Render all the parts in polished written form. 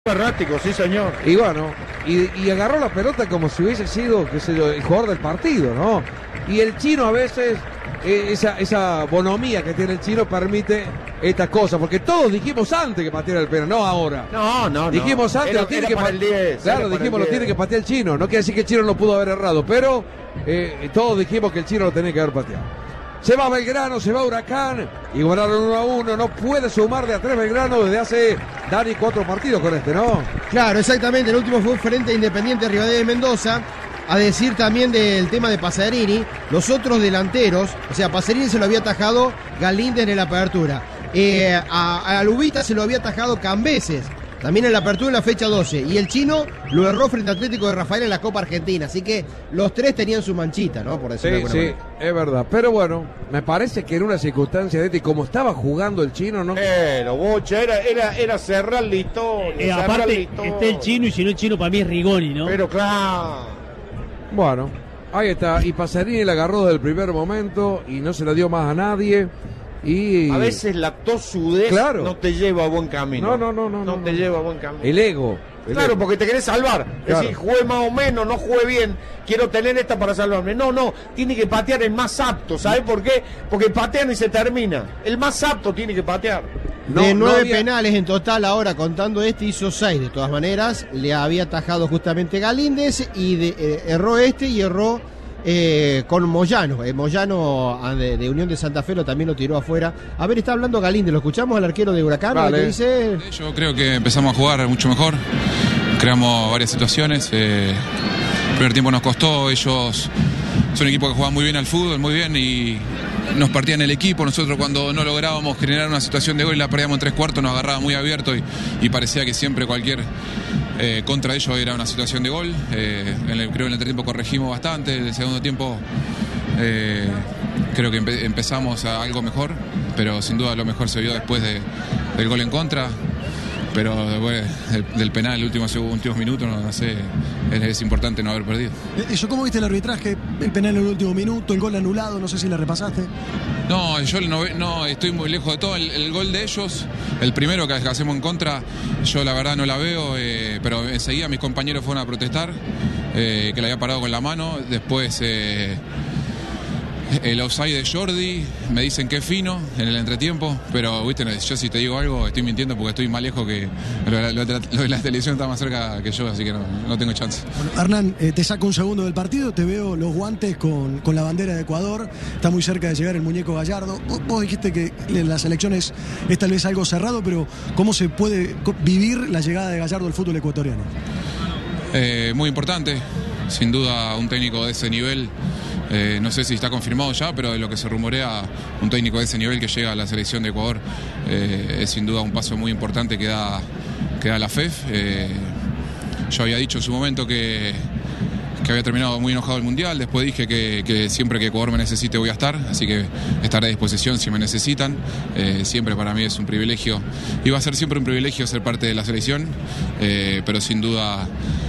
Errático, sí señor. Y bueno, y agarró la pelota como si hubiese sido, qué sé yo, el jugador del partido, ¿no? Y el chino a veces, esa bonomía que tiene el chino permite estas cosas, porque todos dijimos antes que pateara el penal, no ahora. No. Dijimos antes, Era, lo tiene era que para el 10. Claro, dijimos lo tiene que patear el chino, no quiere decir que el chino no pudo haber errado, pero todos dijimos que el chino lo tenía que haber pateado. Se va Belgrano, se va Huracán, igualaron 1-1, no puede sumar de a 3 Belgrano desde hace, Dani, 4 partidos con este, ¿no? Claro, exactamente, el último fue frente a Independiente Rivadavia de Mendoza. A decir también del tema de Pasarini, los otros delanteros, o sea, Pasarini se lo había atajado Galíndez en la apertura, a Lubita se lo había atajado Cambeses, también en la apertura en la fecha 12, y el chino lo erró frente a Atlético de Rafael en la Copa Argentina, así que los tres tenían su manchita, ¿no? Por decirlo de alguna manera. Es verdad, pero bueno, me parece que en una circunstancia de este, como estaba jugando el chino, ¿no? Pero, Bocha, era cerrar el listón. Aparte, está el chino, y si no el chino para mí es Rigoni, ¿no? Pero claro. Bueno, ahí está, y Pasarini la agarró desde el primer momento y no se la dio más a nadie. Y a veces la tosudez no te lleva a buen camino. No te lleva a buen camino. El ego. Claro, porque te querés salvar. Claro. Es decir, juegue más o menos, no juegue bien, quiero tener esta para salvarme. No, tiene que patear el más apto. ¿Sabes por qué? Porque patean y se termina. El más apto tiene que patear. De 9 penales en total, ahora contando este, hizo 6 de todas maneras. Le había atajado justamente Galíndez y erró y erró con Moyano. Moyano de Unión de Santa Fe también lo tiró afuera. A ver, está hablando Galíndez, lo escuchamos al arquero de Huracán. Vale. ¿Qué dice? Yo creo que empezamos a jugar mucho mejor, creamos varias situaciones. El primer tiempo nos costó, ellos son un equipo que juega muy bien al fútbol, muy bien, y nos partían el equipo. Nosotros, cuando no lográbamos generar una situación de gol y la perdíamos en 3/4, nos agarraba muy abierto y parecía que siempre cualquier contra ellos era una situación de gol. Creo que en el primer tiempo corregimos bastante. En el segundo tiempo creo que empezamos a algo mejor, pero sin duda lo mejor se vio después del gol en contra. Pero después del penal, el últimos minutos, no sé, es importante no haber perdido. Eso, ¿cómo viste el arbitraje? El penal en el último minuto, el gol anulado, no sé si la repasaste. No, yo no estoy muy lejos de todo. El gol de ellos, el primero que hacemos en contra, yo la verdad no la veo, pero enseguida mis compañeros fueron a protestar, que la había parado con la mano. Después el offside de Jordi, me dicen que es fino en el entretiempo, pero viste, yo si te digo algo estoy mintiendo porque estoy más lejos que lo de la televisión está más cerca que yo, así que no tengo chance. Bueno, Hernán, te saco un segundo del partido, te veo los guantes con la bandera de Ecuador, está muy cerca de llegar el muñeco Gallardo. Vos dijiste que en las elecciones es tal vez algo cerrado, pero ¿cómo se puede vivir la llegada de Gallardo al fútbol ecuatoriano? Muy importante, sin duda un técnico de ese nivel. No sé si está confirmado ya, pero de lo que se rumorea, un técnico de ese nivel que llega a la selección de Ecuador es sin duda un paso muy importante que da la FEF. Yo había dicho en su momento que había terminado muy enojado el Mundial, después dije que siempre que Ecuador me necesite voy a estar, así que estaré a disposición si me necesitan. Siempre para mí es un privilegio, y va a ser siempre un privilegio ser parte de la selección, pero sin duda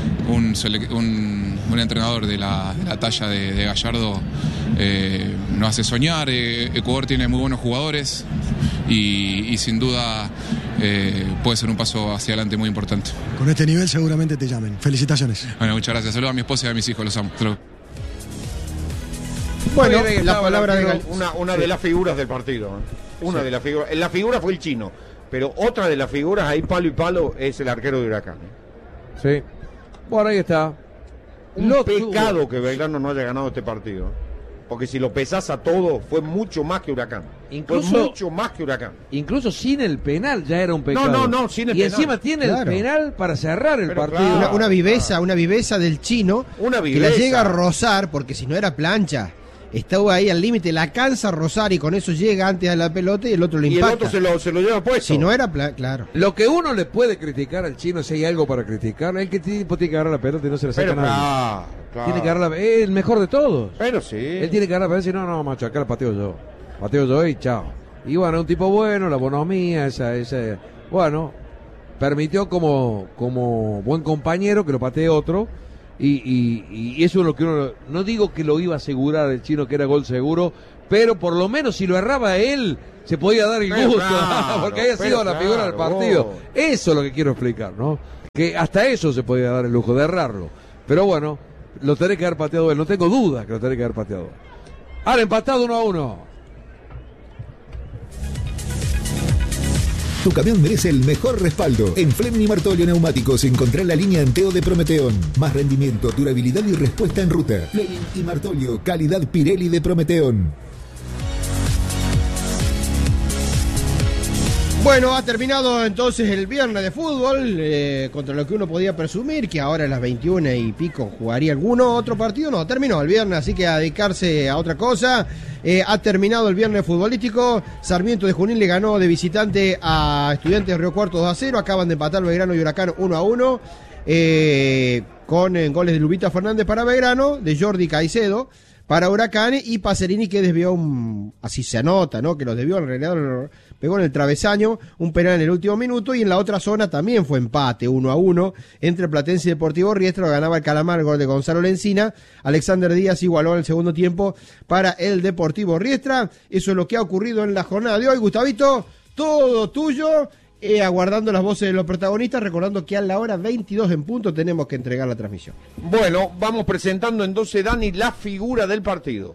un entrenador de la talla de Gallardo nos hace soñar. Ecuador tiene muy buenos jugadores y sin duda puede ser un paso hacia adelante muy importante. Con este nivel seguramente te llamen. Felicitaciones. Bueno, muchas gracias. Saludos a mi esposa y a mis hijos, los amo. Bueno, la palabra de una de las figuras del partido. Una de las figuras. La figura fue el chino, pero otra de las figuras ahí palo y palo es el arquero de Huracán. Sí. Bueno, ahí está. Un pecado que Belgrano no haya ganado este partido. Porque si lo pesás a todo, fue mucho más que Huracán. Mucho más que Huracán. Incluso sin el penal ya era un pecado. No, sin el penal. Y encima tiene el penal para cerrar el partido. Claro. Una viveza del chino. Que la llega a rozar, porque si no era plancha. Estaba ahí al límite, la alcanza a rozar y con eso llega antes a la pelota y el otro lo impacta. Y el otro se lo lleva puesto. Si no era claro. Lo que uno le puede criticar al chino, si hay algo para criticar, el que tiene que agarrar la pelota y no se la saca nadie. Claro. Tiene que agarrar el mejor de todos. Pero sí. Él tiene que agarrar la pelota y decir, no, macho, acá la pateo yo y chao. Y bueno, un tipo bueno, la bonomía, bueno, permitió como buen compañero que lo patee otro. Y eso es lo que uno, no digo que lo iba a asegurar el chino, que era gol seguro, pero por lo menos si lo erraba él, se podía dar el gusto, porque había sido la figura del partido. Eso es lo que quiero explicar, ¿no? que hasta eso se podía dar el lujo de errarlo. Pero bueno, lo tenés que haber pateado él, no tengo duda que lo tenés que haber pateado. Han empatado 1-1. Tu camión merece el mejor respaldo. En Fleming y Martolio Neumáticos encontrá la línea Anteo de Prometeón. Más rendimiento, durabilidad y respuesta en ruta. Fleming y Martolio, calidad Pirelli de Prometeón. Bueno, ha terminado entonces el viernes de fútbol, contra lo que uno podía presumir, que ahora a las 21 y pico jugaría alguno otro partido. No, terminó el viernes, así que a dedicarse a otra cosa. Ha terminado el viernes futbolístico. Sarmiento de Junín le ganó de visitante a Estudiantes de Río Cuarto 2-0. Acaban de empatar Belgrano y Huracán 1-1, con goles de Lubita Fernández para Belgrano, de Jordi Caicedo para Huracán, y Pacerini, que desvió así se anota, ¿no? Que los desvió, en realidad pegó en el travesaño, un penal en el último minuto. Y en la otra zona también fue empate 1-1 entre Platense y Deportivo Riestra. Lo ganaba el Calamar, el gol de Gonzalo Lencina. Alexander Díaz igualó en el segundo tiempo para el Deportivo Riestra. Eso es lo que ha ocurrido en la jornada de hoy. Gustavito, todo tuyo. Aguardando las voces de los protagonistas, recordando que a la hora 22 en punto tenemos que entregar la transmisión. Bueno, vamos presentando entonces, Dani, la figura del partido.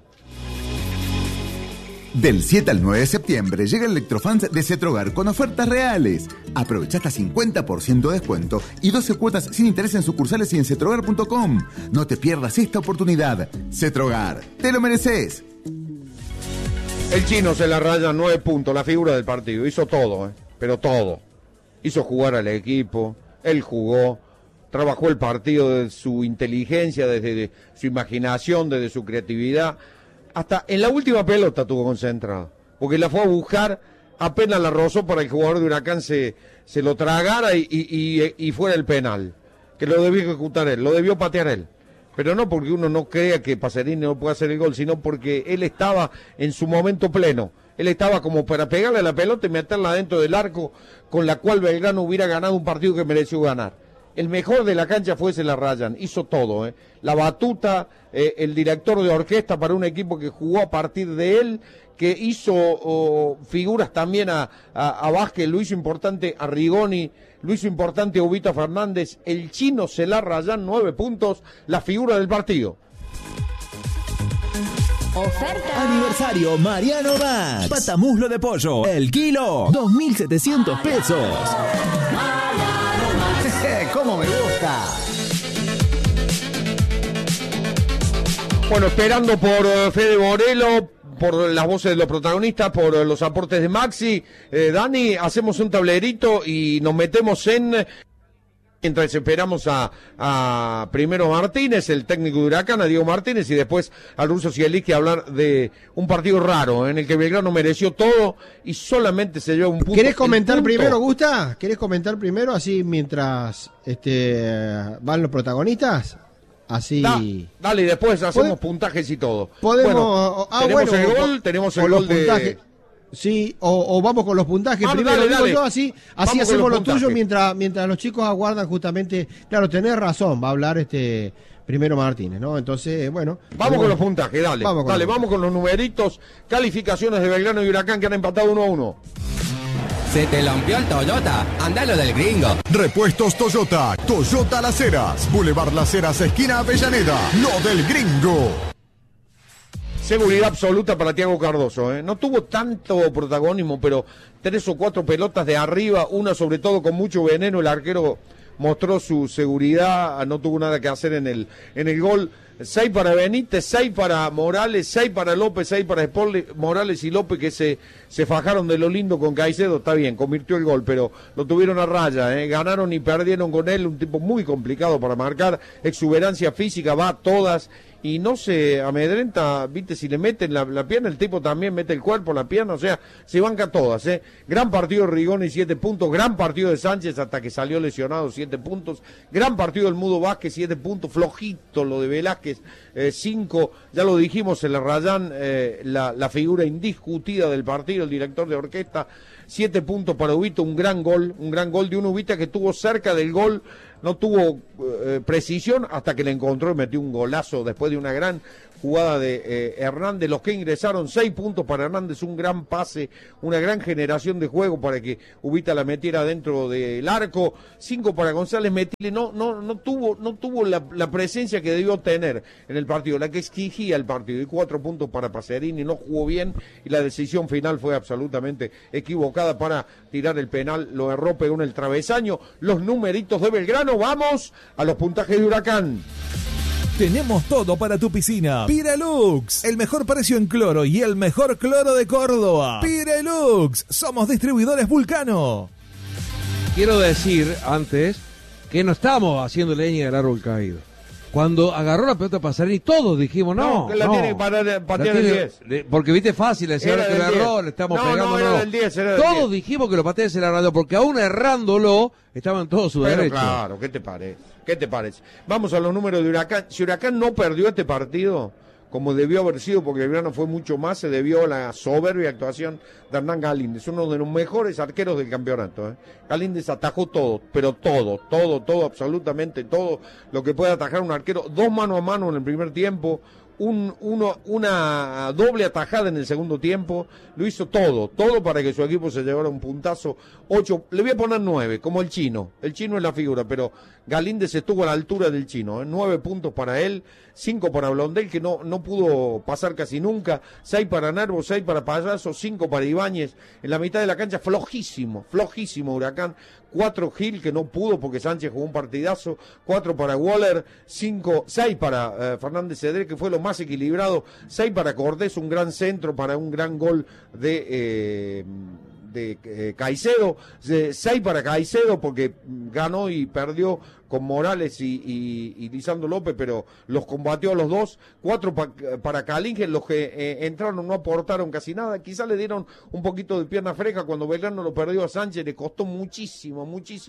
Del 7 al 9 de septiembre llega el Electrofans de Cetrogar con ofertas reales. Aprovecha hasta 50% de descuento y 12 cuotas sin interés en sucursales y en cetrogar.com. No te pierdas esta oportunidad. Cetrogar, te lo mereces. El Chino se la raya 9 puntos, la figura del partido. Hizo todo, pero todo. Hizo jugar al equipo, él jugó, trabajó el partido desde su inteligencia, desde su imaginación, desde su creatividad. Hasta en la última pelota estuvo concentrado, porque la fue a buscar, apenas la rozó para que el jugador de Huracán se lo tragara y fuera el penal, que lo debió ejecutar él, lo debió patear él. Pero no porque uno no crea que Pacerini no pueda hacer el gol, sino porque él estaba en su momento pleno. Él estaba como para pegarle a la pelota y meterla dentro del arco, con la cual Belgrano hubiera ganado un partido que mereció ganar. El mejor de la cancha fue Celarrayan, hizo todo, la batuta, el director de orquesta para un equipo que jugó a partir de él, que hizo figuras también a Vázquez, lo hizo importante a Rigoni, lo hizo importante a Ubita Fernández. El Chino Celarrayan, 9 puntos, la figura del partido. Oferta. Aniversario Mariano Max. Patamuslo de pollo. El kilo. 2.700 pesos. Mariano Max. ¿Cómo me gusta? Bueno, esperando por Fede Borelo, por las voces de los protagonistas, por los aportes de Maxi. Dani, hacemos un tablerito y nos metemos mientras esperamos a primero Martínez, el técnico de Huracán, a Diego Martínez, y después al ruso Zielinski, a hablar de un partido raro en el que Belgrano mereció todo y solamente se lleva un punto. ¿Querés comentar primero, Gusta? ¿Querés comentar primero, así mientras van los protagonistas? Así. Dale, y después hacemos puntajes y todo. Podemos. Bueno, tenemos el gol de. Sí, o vamos con los puntajes primero, dale. Yo, así hacemos lo tuyo mientras los chicos aguardan justamente. Claro, tenés razón, va a hablar primero Martínez, ¿no? Entonces, bueno. Vamos con los puntajes, dale. Vamos con los numeritos, calificaciones de Belgrano y Huracán, que han empatado 1-1. ¿Se te lampió el Toyota? Andalo del Gringo. Repuestos Toyota. Toyota Las Heras. Boulevard Las Heras, esquina Avellaneda. Lo del Gringo. Seguridad absoluta para Thiago Cardoso, No tuvo tanto protagonismo, pero 3 o 4 pelotas de arriba, una sobre todo con mucho veneno. El arquero mostró su seguridad, no tuvo nada que hacer en el gol. 6 para Benítez, 6 para Morales, 6 para López, 6 para Morales y López, que se fajaron de lo lindo con Caicedo. Está bien, convirtió el gol, pero lo tuvieron a raya, Ganaron y perdieron con él, un tipo muy complicado para marcar, exuberancia física, va a todas y no se amedrenta, viste, si le meten la pierna, el tipo también mete el cuerpo, la pierna, o sea, se banca todas, Gran partido de Rigoni, 7 puntos, gran partido de Sánchez hasta que salió lesionado, 7 puntos, gran partido del Mudo Vázquez, 7 puntos, flojito lo de Velázquez, 5, ya lo dijimos, el Rayán, la figura indiscutida del partido, el director de orquesta, 7 puntos para Ubita, un gran gol de un Ubita que estuvo cerca del gol precisión hasta que le encontró y metió un golazo después de una gran jugada de Hernández. Los que ingresaron, 6 puntos para Hernández, un gran pase, una gran generación de juego para que Ubita la metiera dentro del arco, 5 para González Metile. No tuvo la presencia que debió tener en el partido, la que exigía el partido, y 4 puntos para Pacerini. No jugó bien y la decisión final fue absolutamente equivocada para tirar el penal, lo erró, pegó en el travesaño. Los numeritos de Belgrano, vamos a los puntajes de Huracán. Tenemos todo para tu piscina. Pirelux, el mejor precio en cloro y el mejor cloro de Córdoba. Pirelux, somos distribuidores Vulcano. Quiero decir antes que no estamos haciendo leña del árbol caído. Cuando agarró la pelota Pacerini, todos dijimos, no, la tiene que patear el 10. Porque viste fácil decir que lo erró, le estamos pegando. Era del 10, todos dijimos que lo patea ese radio, porque aún errándolo, estaban en todo su derecho. Claro, ¿qué te parece? Vamos a los números de Huracán. Si Huracán no perdió este partido, como debió haber sido, porque el Belgrano fue mucho más, se debió a la soberbia actuación de Hernán Galíndez, uno de los mejores arqueros del campeonato. Galíndez atajó todo, pero todo, absolutamente todo lo que puede atajar un arquero. 2 mano a mano en el primer tiempo, una doble atajada en el segundo tiempo. Lo hizo todo para que su equipo se llevara un puntazo. 8, le voy a poner 9, como el chino es la figura, pero Galíndez estuvo a la altura del chino, 9 puntos para él, 5 para Blondel, que no pudo pasar casi nunca, 6 para Nervo, 6 para Payaso, 5 para Ibáñez. En la mitad de la cancha flojísimo Huracán. 4 Gil, que no pudo porque Sánchez jugó un partidazo, 4 para Waller, 6 para Fernández Cedré, que fue lo más equilibrado, 6 para Cortés, un gran centro para un gran gol de Caicedo, 6 para Caicedo porque ganó y perdió con Morales y Lisandro López, pero los combatió a los dos. 4 para Calingen, los que entraron no aportaron casi nada, quizás le dieron un poquito de pierna fresca cuando Belgrano lo perdió a Sánchez, le costó muchísimo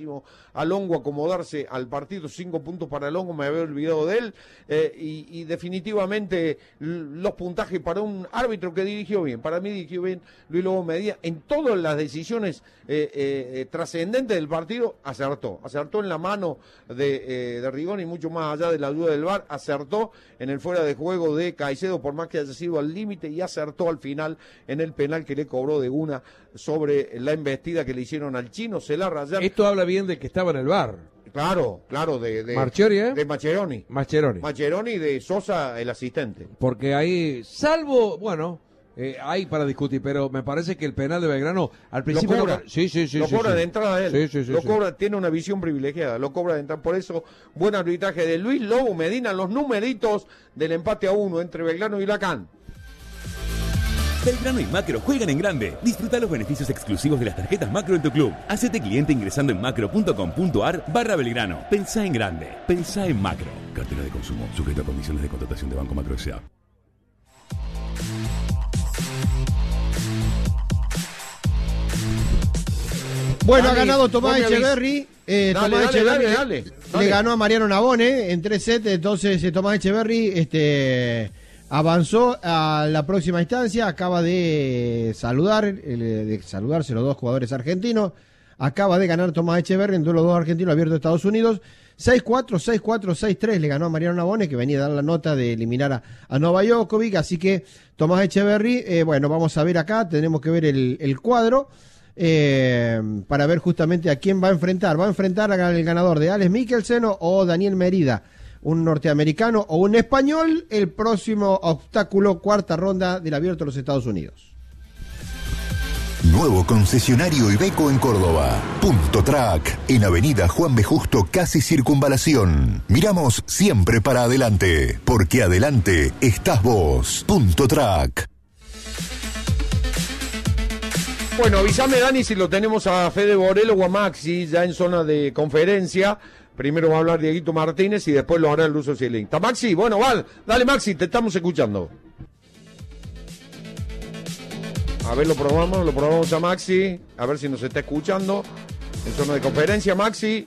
a Longo acomodarse al partido. 5 puntos para Longo, me había olvidado de él, y definitivamente los puntajes para un árbitro que dirigió bien, para mí dirigió bien Luis Lobo Medina, en todas las decisiones trascendentes del partido, acertó en la mano de Rigoni, mucho más allá de la duda del VAR, acertó en el fuera de juego de Caicedo, por más que haya sido al límite, y acertó al final en el penal que le cobró de una sobre la embestida que le hicieron al chino. Se la rayaron. Esto habla bien de que estaba en el VAR. Claro, de Marchiori, de Mascheroni. Mascheroni, de Sosa, el asistente. Porque ahí, salvo, hay para discutir, pero me parece que el penal de Belgrano al principio lo cobra. Lo cobra de entrada él. Lo cobra, tiene una visión privilegiada, lo cobra de entrada. Por eso, buen arbitraje de Luis Lobo Medina. Los numeritos del empate a 1 entre Belgrano y Huracán. Belgrano y Macro juegan en grande. Disfruta los beneficios exclusivos de las tarjetas Macro en tu club. Hacete cliente ingresando en macro.com.ar/Belgrano. Pensá en grande. Pensá en Macro. Cartera de consumo. Sujeto a condiciones de contratación de Banco Macro S.A. Bueno, ha ganado Tomás Echeverry. Tomás Echeverry dale. Le ganó a Mariano Navone en 3 sets. Entonces Tomás Echeverry avanzó a la próxima instancia. Acaba de saludarse los dos jugadores argentinos. Acaba de ganar Tomás Echeverry en duelo 2 argentinos abierto de Estados Unidos. 6-4, 6-4, 6-3 le ganó a Mariano Navone, que venía a dar la nota de eliminar a Novak Djokovic. Así que Tomás Echeverry, vamos a ver acá, tenemos que ver el cuadro. Para ver justamente a quién va a enfrentar. Va a enfrentar al ganador de Alex Mikkelsen o Daniel Merida, un norteamericano o un español, el próximo obstáculo, 4ª ronda del Abierto de los Estados Unidos. Nuevo concesionario Iveco en Córdoba. Punto Track, en Avenida Juan B. Justo, casi Circunvalación. Miramos siempre para adelante, porque adelante estás vos. Punto Track. Bueno, avísame, Dani, si lo tenemos a Fede Borelo o a Maxi ya en zona de conferencia. Primero va a hablar Dieguito Martínez y después lo hará el Ruso Cielín. ¿Está Maxi? Bueno, dale Maxi, te estamos escuchando. A ver, lo probamos a Maxi, a ver si nos está escuchando. En zona de conferencia, Maxi.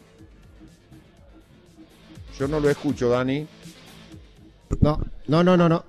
Yo no lo escucho, Dani. No. Bueno.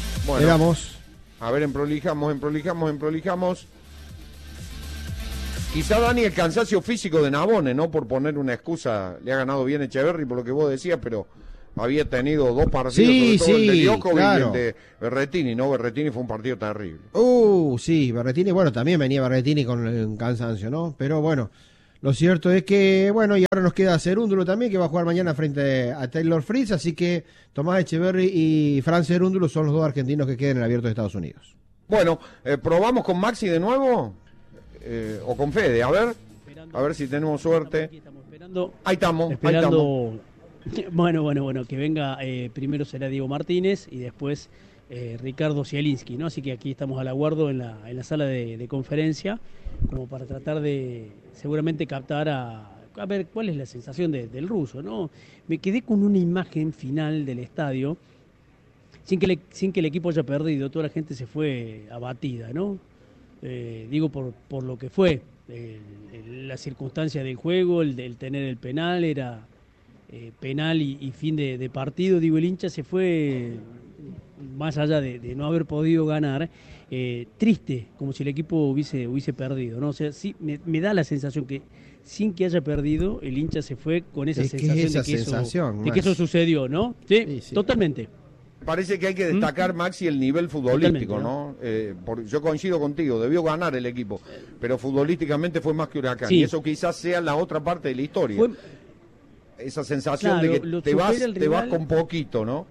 Veamos. A ver, emprolijamos. Quizá, Dani, el cansancio físico de Nabone, ¿no? Por poner una excusa, le ha ganado bien Echeverri por lo que vos decías, pero había tenido 2 partidos, Sí, sobre todo el de sí, Djokovic claro. y el de Berrettini, ¿no? Berrettini fue un partido terrible. Sí, Berrettini, bueno, también venía Berrettini con el cansancio, ¿no? Pero bueno, lo cierto es que, bueno, y ahora nos queda Cerúndulo también, que va a jugar mañana frente a Taylor Fritz, así que Tomás Echeverri y Fran Cerúndulo son los 2 argentinos que quedan en el Abierto de Estados Unidos. Bueno, probamos con Maxi de nuevo, o con Fede, a ver si tenemos suerte. Ahí estamos. Bueno, que venga, primero será Diego Martínez y después Ricardo Zielinski, ¿no? Así que aquí estamos al aguardo en la sala de conferencia, como para tratar de seguramente captar a ver cuál es la sensación del ruso, ¿no? Me quedé con una imagen final del estadio, sin que el equipo haya perdido, toda la gente se fue abatida, ¿no? Digo por lo que fue, la circunstancia del juego, el tener el penal, era penal y fin de partido, digo, el hincha se fue, más allá de no haber podido ganar, triste, como si el equipo hubiese perdido, ¿no? O sea, sí, me da la sensación que sin que haya perdido, el hincha se fue con esa sensación de que eso sucedió, ¿no? Sí, totalmente. Parece que hay que destacar, Maxi, el nivel futbolístico, ¿no? Yo coincido contigo, debió ganar el equipo, pero futbolísticamente fue más que Huracán. Sí. Y eso quizás sea la otra parte de la historia. Esa sensación, claro, de que te vas con poquito, ¿no?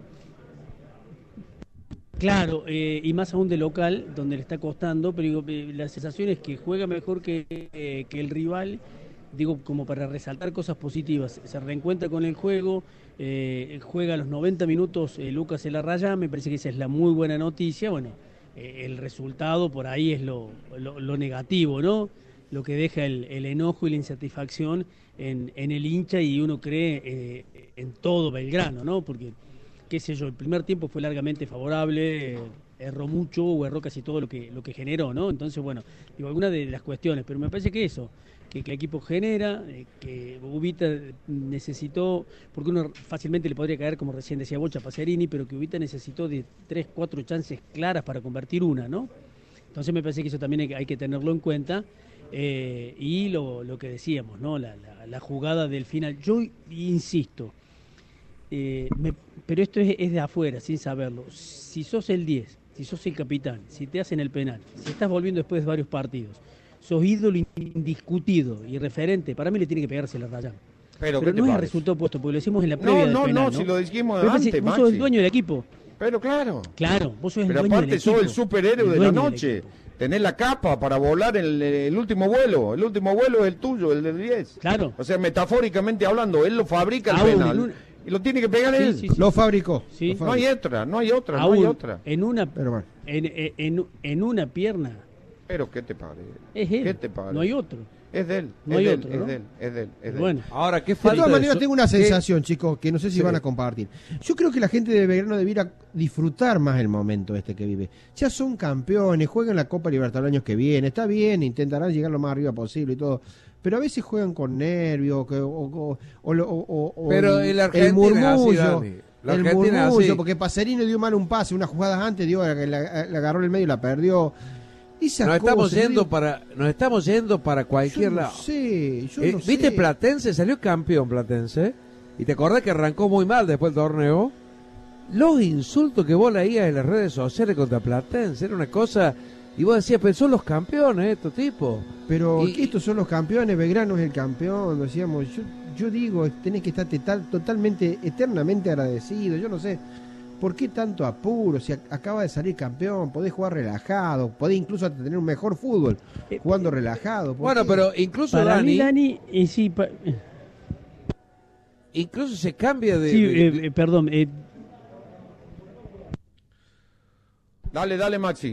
Claro, y más aún de local, donde le está costando, pero digo, la sensación es que juega mejor que el rival, digo, como para resaltar cosas positivas. Se reencuentra con el juego, juega a los 90 minutos Lucas Elarrayán, me parece que esa es la muy buena noticia. Bueno, el resultado por ahí es lo negativo, ¿no? Lo que deja el enojo y la insatisfacción en el hincha, y uno cree en todo Belgrano, ¿no? Porque, qué sé yo, el primer tiempo fue largamente favorable, erró mucho o erró casi todo lo que generó, ¿no? Entonces, bueno, digo, algunas de las cuestiones, pero me parece que eso, que el equipo genera, que Ubita necesitó, porque uno fácilmente le podría caer, como recién decía Bocha, Pacerini, pero que Ubita necesitó de 3-4 chances claras para convertir una, ¿no? Entonces me parece que eso también hay que tenerlo en cuenta. Y lo que decíamos, ¿no? La jugada del final. Yo insisto, pero esto es de afuera, sin saberlo. Si sos el 10, si sos el capitán, si te hacen el penal, si estás volviendo después de varios partidos, sos ídolo indiscutido y referente, para mí le tiene que pegarse la Rayán. Pero no es el resultado puesto, porque lo decimos en la previa del penal, ¿no? Si lo dijimos antes, vos sos el dueño del equipo. Pero claro. Claro, vos sos el pero dueño del aparte equipo. sos el superhéroe de la noche. Tenés la capa para volar el último vuelo. El último vuelo es el tuyo, el del 10. Claro. O sea, metafóricamente hablando, él lo fabrica el penal. Y lo tiene que pegar él. Sí. Lo fabricó. Sí. No hay otra. En una pierna. Pero ¿qué te parece? Es él. ¿Qué te parece? No hay otro. Es de él. No hay otro, ¿no? Es de él. Bueno. Ahora, ¿qué de falta? todas maneras, tengo una sensación, ¿Qué? chicos, que no sé si van a compartir. Yo creo que la gente de Belgrano debiera disfrutar más el momento que vive. Ya son campeones, juegan la Copa Libertadores el año que viene, está bien, intentarán llegar lo más arriba posible y todo, pero a veces juegan con nervios, pero el murmullo. El murmullo, porque Pacerini dio mal un pase, unas jugadas antes, le agarró en el medio y la perdió. Nos estamos yendo para cualquier lado. ¿Viste Platense? Salió campeón Platense. Y te acordás que arrancó muy mal después del torneo. Los insultos que vos leías en las redes sociales contra Platense era una cosa. Y vos decías, pero son los campeones estos tipos. Pero estos son los campeones, Belgrano es el campeón, decíamos. Yo digo, tenés que estar totalmente, eternamente agradecido. Yo no sé. ¿Por qué tanto apuro? Si acaba de salir campeón, podés jugar relajado, podés incluso hasta tener un mejor fútbol jugando relajado. Bueno, pero incluso para Dani, sí, incluso se cambia de... Sí, perdón. Dale, Maxi.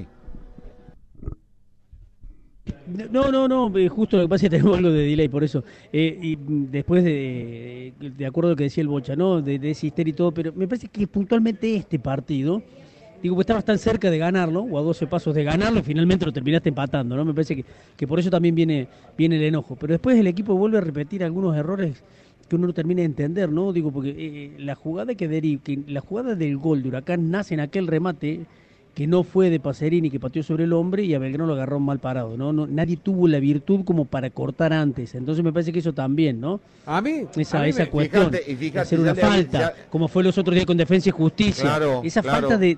No, justo lo que pasa es que tenemos algo de delay, por eso. Y después de acuerdo a lo que decía el Bocha, ¿no? De ese histeria y todo, pero me parece que puntualmente este partido, digo, que estabas tan cerca de ganarlo, o a 12 pasos de ganarlo, y finalmente lo terminaste empatando, ¿no? Me parece que por eso también viene el enojo. Pero después el equipo vuelve a repetir algunos errores que uno no termina de entender, ¿no? Digo, porque la jugada del gol de Huracán nace en aquel remate que no fue de Pacerini, que pateó sobre el hombre y a Belgrano lo agarró mal parado, ¿no? Nadie tuvo la virtud como para cortar antes, entonces me parece que eso también, ¿no? A mí esa cuestión fíjate, hacer una falta, como fue los otros días con Defensa y Justicia, claro, esa claro. falta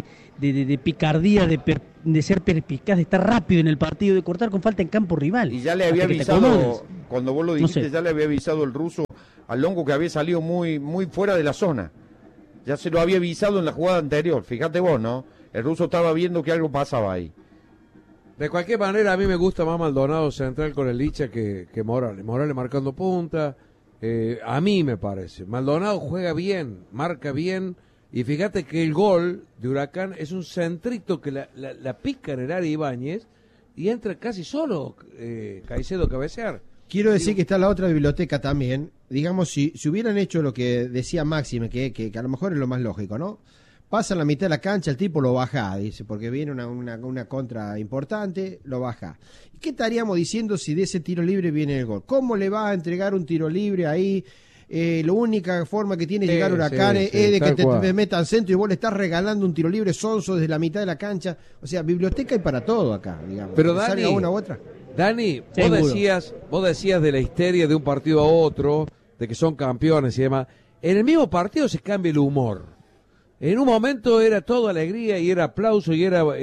de picardía, de ser perspicaz, de estar rápido en el partido, de cortar con falta en campo rival. Y ya le había avisado, cuando vos lo dijiste, ya le había avisado el ruso al Longo que había salido muy, muy fuera de la zona. Ya se lo había avisado en la jugada anterior, fíjate vos, ¿no? El ruso estaba viendo que algo pasaba ahí. De cualquier manera, a mí me gusta más Maldonado central con el Licha que Morales. Morales marcando punta, a mí me parece. Maldonado juega bien, marca bien, y fíjate que el gol de Huracán es un centrito que la pica en el área Ibáñez y entra casi solo Caicedo a cabecear. Quiero decir que está la otra biblioteca también. Digamos, si hubieran hecho lo que decía Máxime, que a lo mejor es lo más lógico, ¿no? Pasa la mitad de la cancha, el tipo lo baja, dice, porque viene una contra importante, lo baja. ¿Y qué estaríamos diciendo si de ese tiro libre viene el gol? ¿Cómo le va a entregar un tiro libre ahí? La única forma que tiene llegar Huracán es de que te metan centro y vos le estás regalando un tiro libre sonso desde la mitad de la cancha. O sea, biblioteca hay para todo acá, digamos. Pero Dani, salga una u otra. Dani, vos decías de la histeria de un partido a otro, de que son campeones y demás. En el mismo partido se cambia el humor. En un momento era todo alegría y era aplauso y era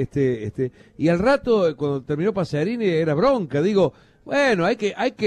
y al rato cuando terminó Pacerini era bronca. Digo, bueno, hay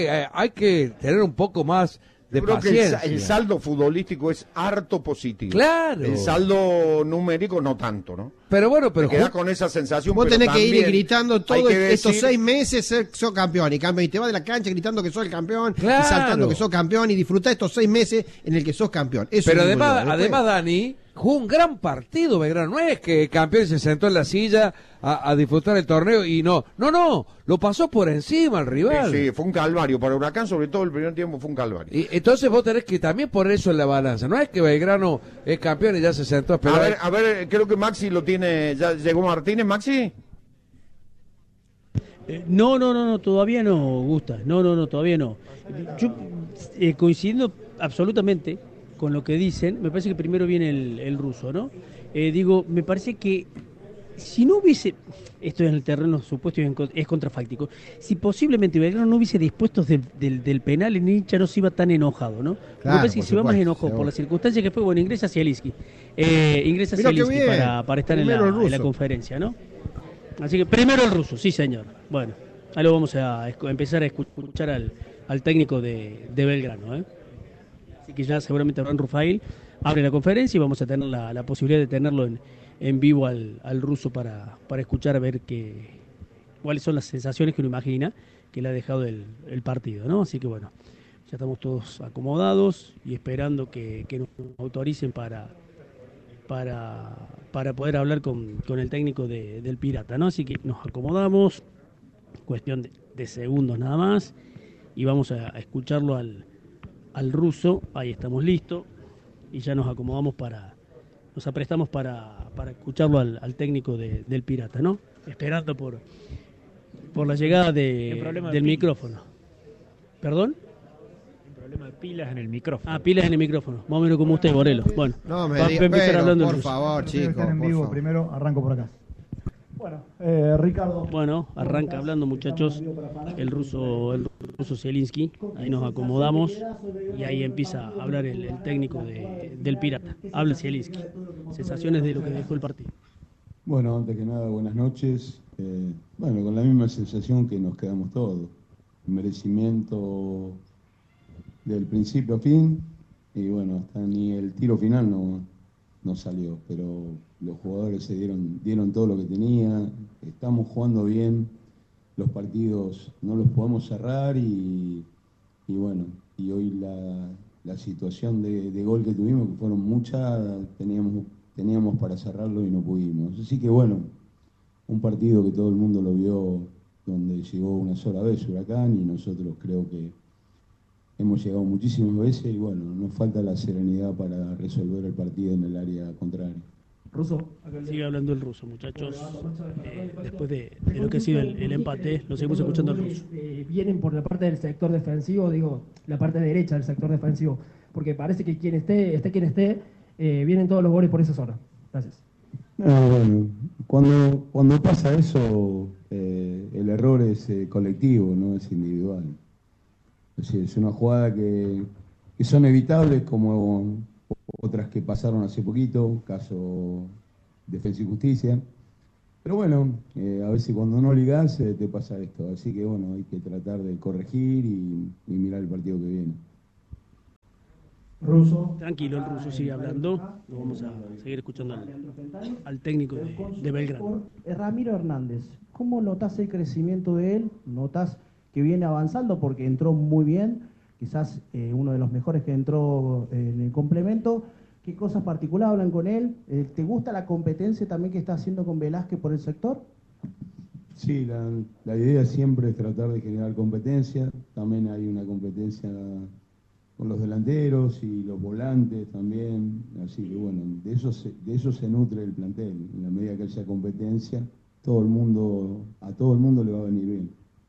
que tener un poco más de paciencia. Que el saldo futbolístico es harto positivo. Claro. El saldo numérico no tanto, ¿no? Pero bueno, pero queda con esa sensación. Vos tenés que ir gritando todos estos decir... 6 meses sos campeón y te vas de la cancha gritando que sos el campeón, claro, y saltando que sos campeón y disfrutá estos 6 meses en el que sos campeón. Eso pero además Dani jugó un gran partido Belgrano, no es que campeón se sentó en la silla a disfrutar el torneo y no, lo pasó por encima al rival. Sí, fue un calvario para Huracán, sobre todo el primer tiempo fue un calvario. Y entonces vos tenés que también poner eso en la balanza, no es que Belgrano es campeón y ya se sentó a esperar. A ver, creo que Maxi lo tiene, ya llegó Martínez, Maxi. No, todavía no, Gusta, no, todavía no. Yo coincidiendo absolutamente con lo que dicen, me parece que primero viene el ruso, ¿no? Me parece que si no hubiese, esto en el terreno supuesto es contrafáctico, si posiblemente Belgrano no hubiese dispuestos del penal, el hincha no se iba tan enojado, ¿no? Claro, me parece que se va más enojado por la circunstancia que fue, bueno, ingresa Zielinski para estar en la conferencia, ¿no? Así que primero el ruso, sí señor. Bueno, ahí lo vamos a empezar a escuchar al técnico de Belgrano, ¿eh? Así que ya seguramente Abraham Rufail abre la conferencia y vamos a tener la posibilidad de tenerlo en vivo al ruso para escuchar a ver cuáles son las sensaciones que uno imagina que le ha dejado el partido, ¿no? Así que bueno, ya estamos todos acomodados y esperando que nos autoricen para poder hablar con el técnico del Pirata, ¿no? Así que nos acomodamos, cuestión de segundos nada más, y vamos a escucharlo al ruso. Ahí estamos listos y ya nos acomodamos nos aprestamos para escucharlo al técnico del Pirata, ¿no? Esperando por la llegada del micrófono. ¿Perdón? Problema de pilas en el micrófono. Pilas en el micrófono. Más o menos como usted, Borelo. Bueno, no me diga, por favor, chicos. Estar en vivo, primero arranco por acá. Bueno, Ricardo. Bueno, arranca hablando, muchachos, el ruso Zielinski. Ahí nos acomodamos y ahí empieza a hablar el técnico del Pirata. Habla Zielinski. Sensaciones de lo que dejó el partido. Bueno, antes que nada, buenas noches. Con la misma sensación que nos quedamos todos. Merecimiento del principio a fin, y bueno, hasta ni el tiro final no salió, pero los jugadores se dieron todo lo que tenían, estamos jugando bien, los partidos no los podemos cerrar y bueno, y hoy la situación de gol que tuvimos, que fueron muchas, teníamos para cerrarlo y no pudimos. Así que bueno, un partido que todo el mundo lo vio, donde llegó una sola vez Huracán y nosotros creo que hemos llegado muchísimas veces y bueno, nos falta la serenidad para resolver el partido en el área contraria. Ruso. Sigue hablando el ruso, muchachos. Después de lo que ha sido el empate, lo seguimos escuchando al ruso. Vienen por la parte del sector defensivo, la parte derecha del sector defensivo, porque parece que quien esté, vienen todos los goles por esa zona. Gracias. Bueno, Cuando pasa eso, el error es colectivo, no es individual. Es decir, es una jugada que son evitables como otras que pasaron hace poquito, caso Defensa y Justicia. Pero bueno, a veces cuando no ligás te pasa esto. Así que bueno, hay que tratar de corregir y mirar el partido que viene. Russo. Tranquilo, el Russo sigue hablando. Lo vamos a seguir escuchando al técnico de Belgrano. Ramiro Hernández, ¿cómo notas el crecimiento de él? ¿Notas que viene avanzando porque entró muy bien? Quizás uno de los mejores que entró en el complemento. ¿Qué cosas particulares hablan con él? ¿Te gusta la competencia también que está haciendo con Velázquez por el sector? Sí, la idea siempre es tratar de generar competencia. También hay una competencia con los delanteros y los volantes también. Así que bueno, de eso se nutre el plantel. En la medida que haya competencia, a todo el mundo le va a venir bien.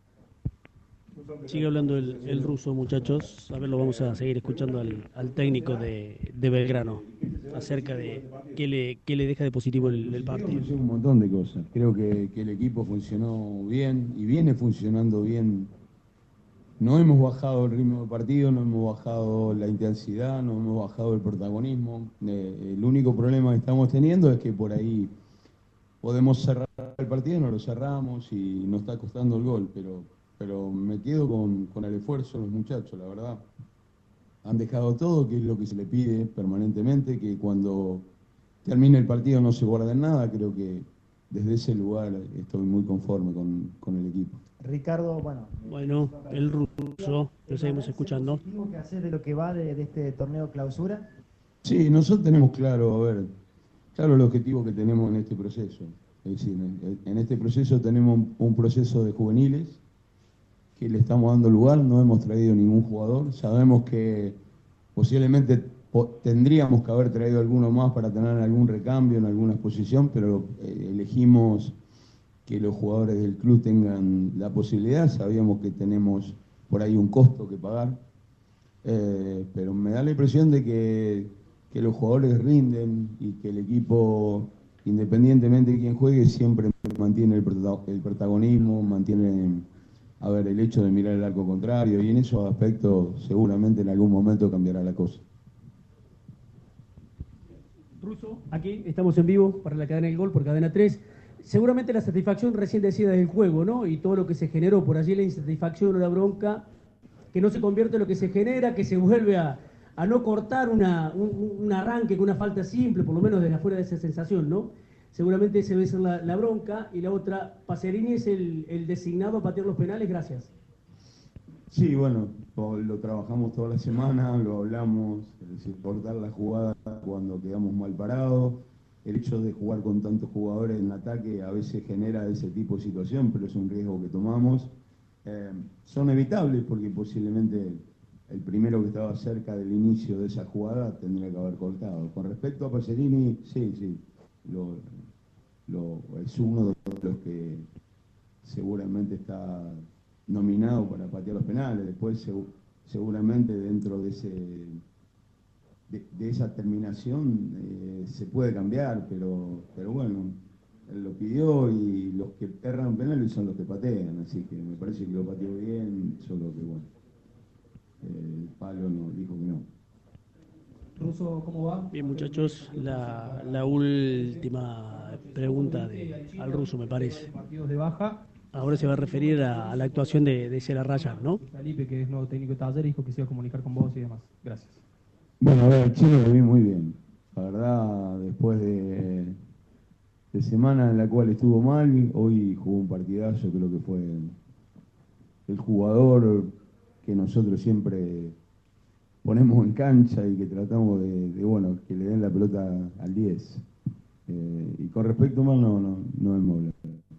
Sigue hablando el Russo, muchachos. A ver, lo vamos a seguir escuchando al técnico de Belgrano acerca de qué le deja de positivo el partido. Un montón de cosas. Creo que el equipo funcionó bien y viene funcionando bien. No hemos bajado el ritmo del partido, no hemos bajado la intensidad, no hemos bajado el protagonismo. El único problema que estamos teniendo es que por ahí podemos cerrar el partido, no lo cerramos y nos está costando el gol, pero me quedo con el esfuerzo de los muchachos, la verdad. Han dejado todo, que es lo que se le pide permanentemente, que cuando termine el partido no se guarden nada. Creo que desde ese lugar estoy muy conforme con el equipo. Ricardo, bueno, el Russo, lo seguimos escuchando. ¿Qué hacer de lo que va de este torneo clausura? Sí, nosotros tenemos claro el objetivo que tenemos en este proceso. Es decir, en este proceso tenemos un proceso de juveniles que le estamos dando lugar, no hemos traído ningún jugador, sabemos que posiblemente tendríamos que haber traído alguno más para tener algún recambio en alguna posición, pero elegimos que los jugadores del club tengan la posibilidad, sabíamos que tenemos por ahí un costo que pagar, pero me da la impresión de que los jugadores rinden y que el equipo, independientemente de quién juegue, siempre mantiene el protagonismo, mantiene el hecho de mirar el arco contrario, y en esos aspectos seguramente en algún momento cambiará la cosa. Russo, aquí estamos en vivo para la cadena del gol por Cadena 3. Seguramente la satisfacción recién decida del juego, ¿no? Y todo lo que se generó por allí, la insatisfacción o la bronca, que no se convierte en lo que se genera, que se vuelve a no cortar un arranque con una falta simple, por lo menos desde afuera de esa sensación, ¿no? Seguramente ese debe ser la bronca. Y la otra, Pacerini es el designado a patear los penales, gracias. Sí, bueno, lo trabajamos toda la semana, lo hablamos, es decir, cortar la jugada cuando quedamos mal parados. El hecho de jugar con tantos jugadores en ataque a veces genera ese tipo de situación, pero es un riesgo que tomamos. Son evitables porque posiblemente el primero que estaba cerca del inicio de esa jugada tendría que haber cortado. Con respecto a Pacerini, sí, es uno de los que seguramente está nominado para patear los penales. Después seguramente dentro de esa terminación se puede cambiar, pero bueno, él lo pidió y los que erran penales son los que patean, así que me parece que lo pateó bien, solo que bueno, el palo no dijo que no. Russo, ¿cómo va? Bien, muchachos, la última pregunta al Russo, me parece. Partidos de baja. Ahora se va a referir a la actuación de Cela Raya, ¿no? Felipe, que es nuevo técnico de Talleres, dijo que se iba a comunicar con vos y demás. Gracias. Bueno, el chino lo vi muy bien. La verdad, después de semana en la cual estuvo mal, hoy jugó un partidazo, creo que fue el jugador que nosotros siempre ponemos en cancha y que tratamos de que le den la pelota al 10. Y con respecto a mal, no hemos hablado.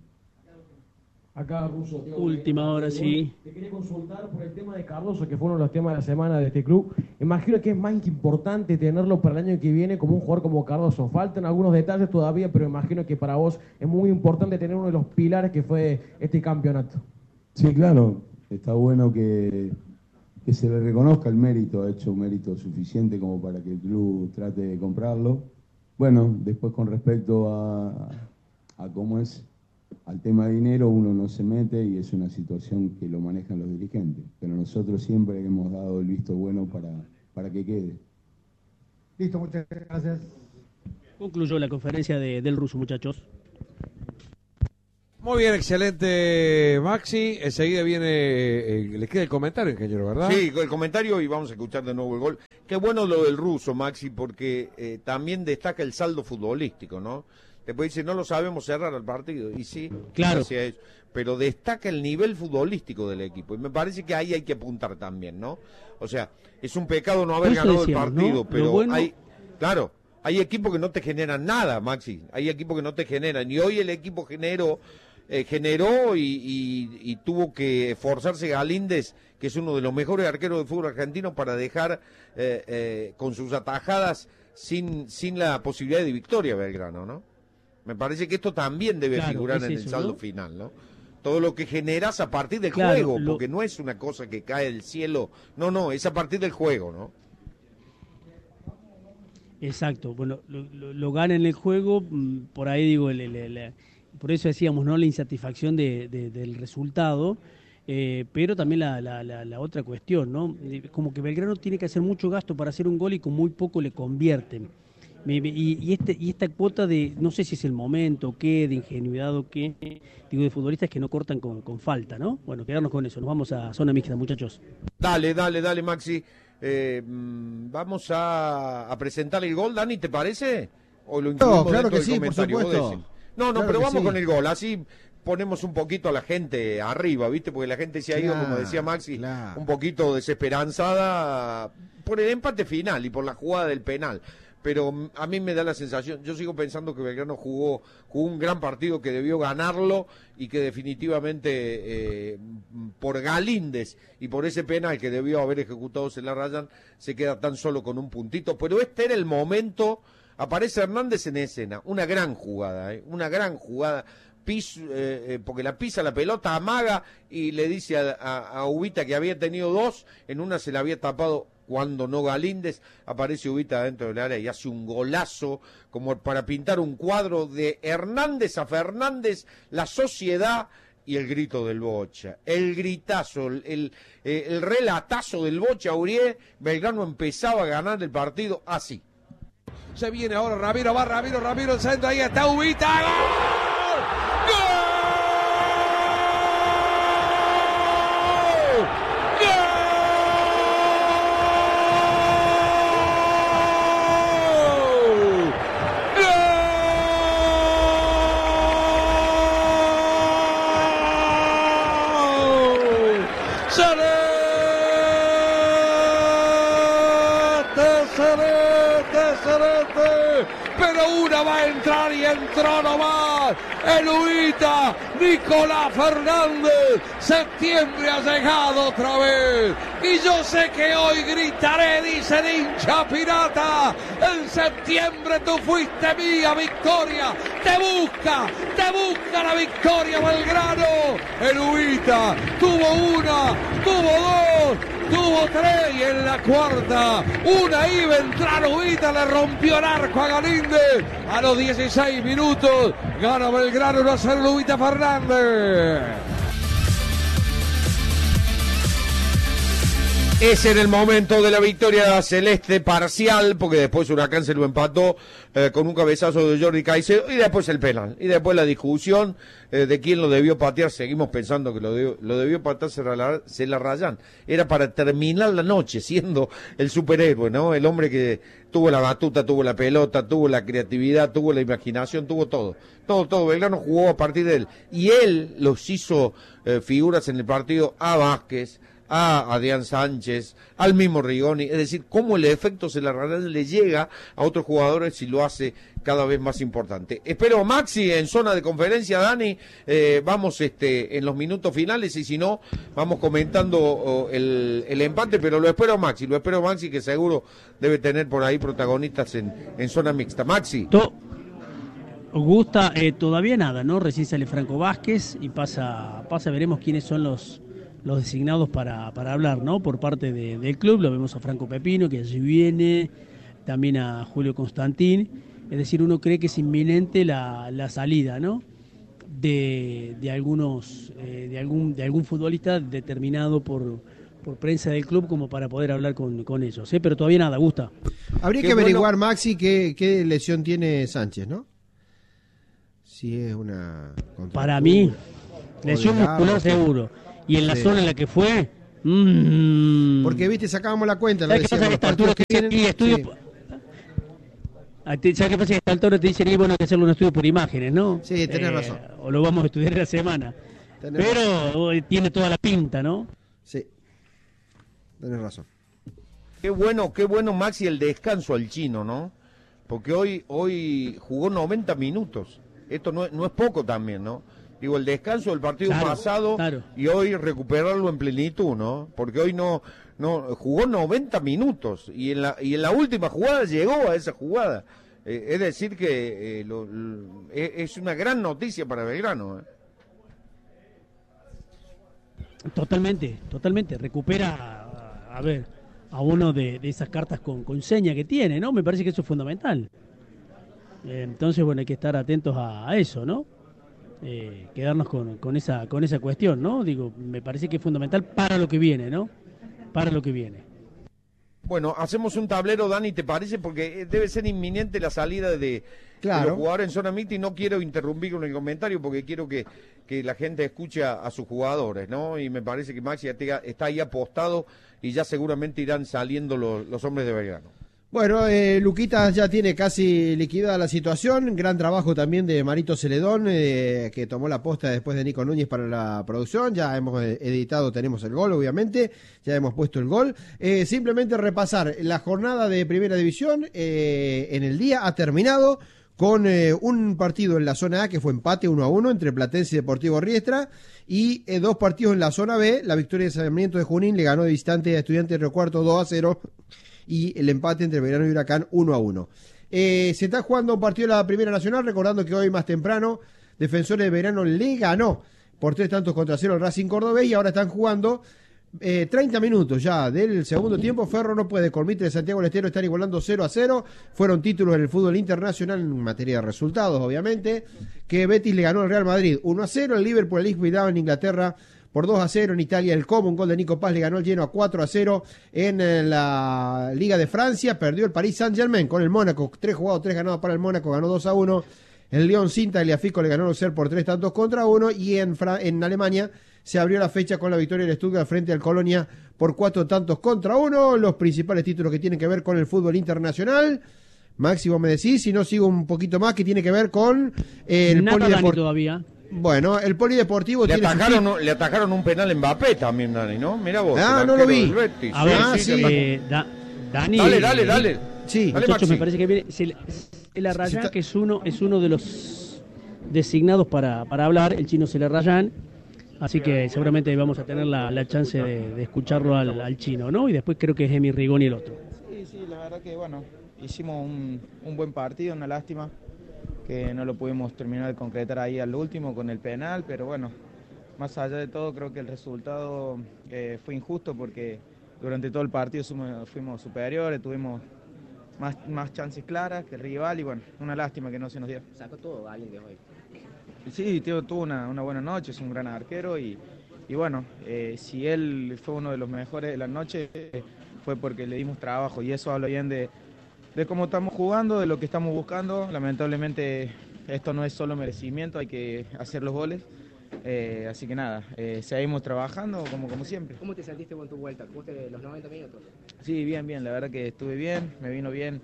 Acá, Russo. Última hora, sí. Te quería consultar por el tema de Cardoso, que fue uno de los temas de la semana de este club. Imagino que es más que importante tenerlo para el año que viene como un jugador como Cardoso. Faltan algunos detalles todavía, pero imagino que para vos es muy importante tener uno de los pilares que fue este campeonato. Sí, claro. Está bueno que se le reconozca el mérito. Ha hecho un mérito suficiente como para que el club trate de comprarlo. Bueno, después con respecto a cómo es, al tema de dinero uno no se mete y es una situación que lo manejan los dirigentes. Pero nosotros siempre hemos dado el visto bueno para que quede. Listo, muchas gracias. Concluyó la conferencia del ruso, muchachos. Muy bien, excelente, Maxi. Enseguida viene, les queda el comentario, ingeniero, ¿verdad? Sí, el comentario y vamos a escuchar de nuevo el gol. Qué bueno lo del ruso, Maxi, porque también destaca el saldo futbolístico, ¿no? Después dice, no lo sabemos cerrar el partido. Y sí, claro. Eso. Pero destaca el nivel futbolístico del equipo. Y me parece que ahí hay que apuntar también, ¿no? O sea, es un pecado no haber ganado decíamos, el partido, ¿no? Pero bueno... hay equipos que no te generan nada, Maxi. Hay equipos que no te generan. Y hoy el equipo generó y tuvo que esforzarse Galíndez, que es uno de los mejores arqueros del fútbol argentino, para dejar con sus atajadas sin la posibilidad de victoria Belgrano, ¿no? Me parece que esto también debe figurar en el saldo, ¿no? Final, ¿no? Todo lo que generas a partir del juego, porque no es una cosa que cae del cielo, no, es a partir del juego, ¿no? Exacto, bueno, lo gana en el juego, por ahí digo, por eso decíamos, ¿no? La insatisfacción del resultado, pero también la otra cuestión, ¿no? Como que Belgrano tiene que hacer mucho gasto para hacer un gol y con muy poco le convierten. Y esta cuota de, no sé si es el momento o qué, de ingenuidad o qué, digo, de futbolistas que no cortan con falta, ¿no? Bueno, quedarnos con eso, nos vamos a zona mixta, muchachos. Dale, Maxi. Vamos a presentar el gol, Dani, ¿te parece? ¿O lo incluimos claro que del sí, comentario? por supuesto. No, claro pero vamos sí. con el gol, así ponemos un poquito a la gente arriba, ¿viste? Porque la gente se ha ido, como decía Maxi, un poquito desesperanzada por el empate final y por la jugada del penal. Pero a mí me da la sensación, yo sigo pensando que Belgrano jugó un gran partido, que debió ganarlo y que definitivamente por Galíndez y por ese penal que debió haber ejecutado se la rayan, se queda tan solo con un puntito. Pero este era el momento, aparece Hernández en escena, una gran jugada, porque la pisa la pelota, amaga y le dice a Ubita que había tenido dos, en una se la había tapado. Cuando no Galíndez, aparece Ubita dentro del área y hace un golazo como para pintar un cuadro de Hernández a Fernández, la sociedad y el grito del Bocha. El gritazo, el relatazo del Bocha Aurier. Belgrano empezaba a ganar el partido así. Se viene ahora Ramiro, el centro, ahí está Ubita. ¡Gol! Pero una va a entrar y entró nomás el Ubita, Nicolás Fernández. Septiembre ha llegado otra vez y yo sé que hoy gritaré, dice el hincha pirata. En septiembre tú fuiste mía, Victoria. Te busca la victoria Belgrano. El Ubita tuvo una, tuvo dos, tuvo tres y en la cuarta una iba a entrar Ubita, le rompió el arco a Galíndez. A los 16 minutos gana Belgrano 1-0 Ubita Fernández. Ese era el momento de la victoria celeste parcial, porque después Huracán se lo empató con un cabezazo de Jordi Caicedo y después el penal. Y después la discusión de quién lo debió patear. Seguimos pensando que lo debió patear Celarrayán. Era para terminar la noche siendo el superhéroe, ¿no? El hombre que tuvo la batuta, tuvo la pelota, tuvo la creatividad, tuvo la imaginación, tuvo todo. Todo. Belgrano jugó a partir de él. Y él los hizo figuras en el partido a Vázquez, a Adrián Sánchez, al mismo Rigoni, es decir, cómo el efecto Celarrayán le llega a otros jugadores y lo hace cada vez más importante. Espero Maxi en zona de conferencia, Dani, vamos en los minutos finales y si no, vamos comentando el empate, pero lo espero Maxi que seguro debe tener por ahí protagonistas en zona mixta. Maxi. Gusta, todavía nada, ¿no? Recién sale Franco Vázquez y pasa, veremos quiénes son los designados para hablar, ¿no? Por parte del club, lo vemos a Franco Pepino, que allí viene, también a Julio Constantín, es decir, uno cree que es inminente la salida, ¿no? de algunos de algún futbolista determinado por prensa del club como para poder hablar con ellos, pero todavía nada, Gusta. Habría que averiguar, Maxi, qué lesión tiene Sánchez, ¿no? Si es una... Para mí, lesión muscular seguro. Y en la zona en la que fue... Porque, viste, sacábamos la cuenta. ¿Sabes qué pasa? A esta altura ¿Sabes qué pasa? A esta altura te dicen, bueno, hay que hacerle un estudio por imágenes, ¿no? Sí, tenés razón. O lo vamos a estudiar en la semana. Pero tiene toda la pinta, ¿no? Sí. Tenés razón. Qué bueno, Maxi, el descanso al Chino, ¿no? Porque hoy jugó 90 minutos. Esto no es poco también, ¿no? Digo, el descanso del partido pasado y hoy recuperarlo en plenitud, ¿no? Porque hoy no jugó 90 minutos y en la última jugada llegó a esa jugada. Es decir que es una gran noticia para Belgrano, Totalmente. Recupera, a uno de esas cartas con seña que tiene, ¿no? Me parece que eso es fundamental. Entonces, bueno, hay que estar atentos a eso, ¿no? Quedarnos con esa cuestión, ¿no? Digo, me parece que es fundamental para lo que viene, ¿no? Para lo que viene. Bueno, hacemos un tablero, Dani, ¿te parece? Porque debe ser inminente la salida de los jugadores en zona mixta y no quiero interrumpir con el comentario porque quiero que la gente escuche a sus jugadores, ¿no? Y me parece que Maxi está ahí apostado y ya seguramente irán saliendo los hombres de Belgrano. Bueno, Luquitas ya tiene casi liquidada la situación. Gran trabajo también de Marito Celedón, que tomó la posta después de Nico Núñez para la producción. Ya hemos editado, tenemos el gol, obviamente. Ya hemos puesto el gol. Simplemente repasar la jornada de Primera División en el día. Ha terminado con un partido en la zona A que fue empate 1-1 entre Platense y Deportivo Riestra. Y 2 partidos en la zona B. La victoria de Sarmiento de Junín le ganó de visitante a Estudiantes de Río Cuarto 2-0. Y el empate entre Belgrano y Huracán 1-1. Se está jugando un partido de la Primera Nacional, recordando que hoy más temprano Defensores de Belgrano le ganó por 3-0 al Racing Cordobés y ahora están jugando 30 minutos ya del segundo tiempo. Ferro no puede, con Mitre de Santiago del Estero están igualando 0-0. Fueron títulos en el fútbol internacional en materia de resultados, obviamente, que Betis le ganó al Real Madrid 1-0, el Liverpool el Ipswich en Inglaterra por 2-0, en Italia el Como, un gol de Nico Paz le ganó el Genoa 4-0, en la Liga de Francia perdió el Paris Saint-Germain con el Mónaco, 3 jugados, 3 ganados para el Mónaco, ganó 2-1, el Lyon Cinta y Tagliafico le ganó el Auxerre por 3-1, y en Alemania se abrió la fecha con la victoria del Stuttgart frente al Colonia por 4-1, los principales títulos que tienen que ver con el fútbol internacional. Máximo, me decís, si no sigo un poquito más, que tiene que ver con el polideportivo todavía. Bueno, el polideportivo le atajaron un penal en Mbappé también, Dani, ¿no? Mirá vos. No lo vi. A ver, sí. Dani. Dale. Sí, muchachos, me parece que viene el Arrayán, que es uno de los designados para hablar, el chino Celerrayán. Así que seguramente vamos a tener la chance de escucharlo al chino, ¿no? Y después creo que es Emi Rigoni el otro. Sí, la verdad que, bueno, hicimos un buen partido, una lástima que no lo pudimos terminar de concretar ahí al último con el penal, pero bueno, más allá de todo creo que el resultado fue injusto porque durante todo el partido fuimos superiores, tuvimos más chances claras que el rival y bueno, una lástima que no se nos dio. Sacó todo alguien de hoy. Sí, tuvo una buena noche, es un gran arquero y bueno, si él fue uno de los mejores de la noche fue porque le dimos trabajo y eso habla bien de cómo estamos jugando, de lo que estamos buscando. Lamentablemente esto no es solo merecimiento, hay que hacer los goles. Así que nada, seguimos trabajando como siempre. ¿Cómo te sentiste con tu vuelta? ¿Jugaste los 90 minutos? Sí, bien, la verdad que estuve bien, me vino bien.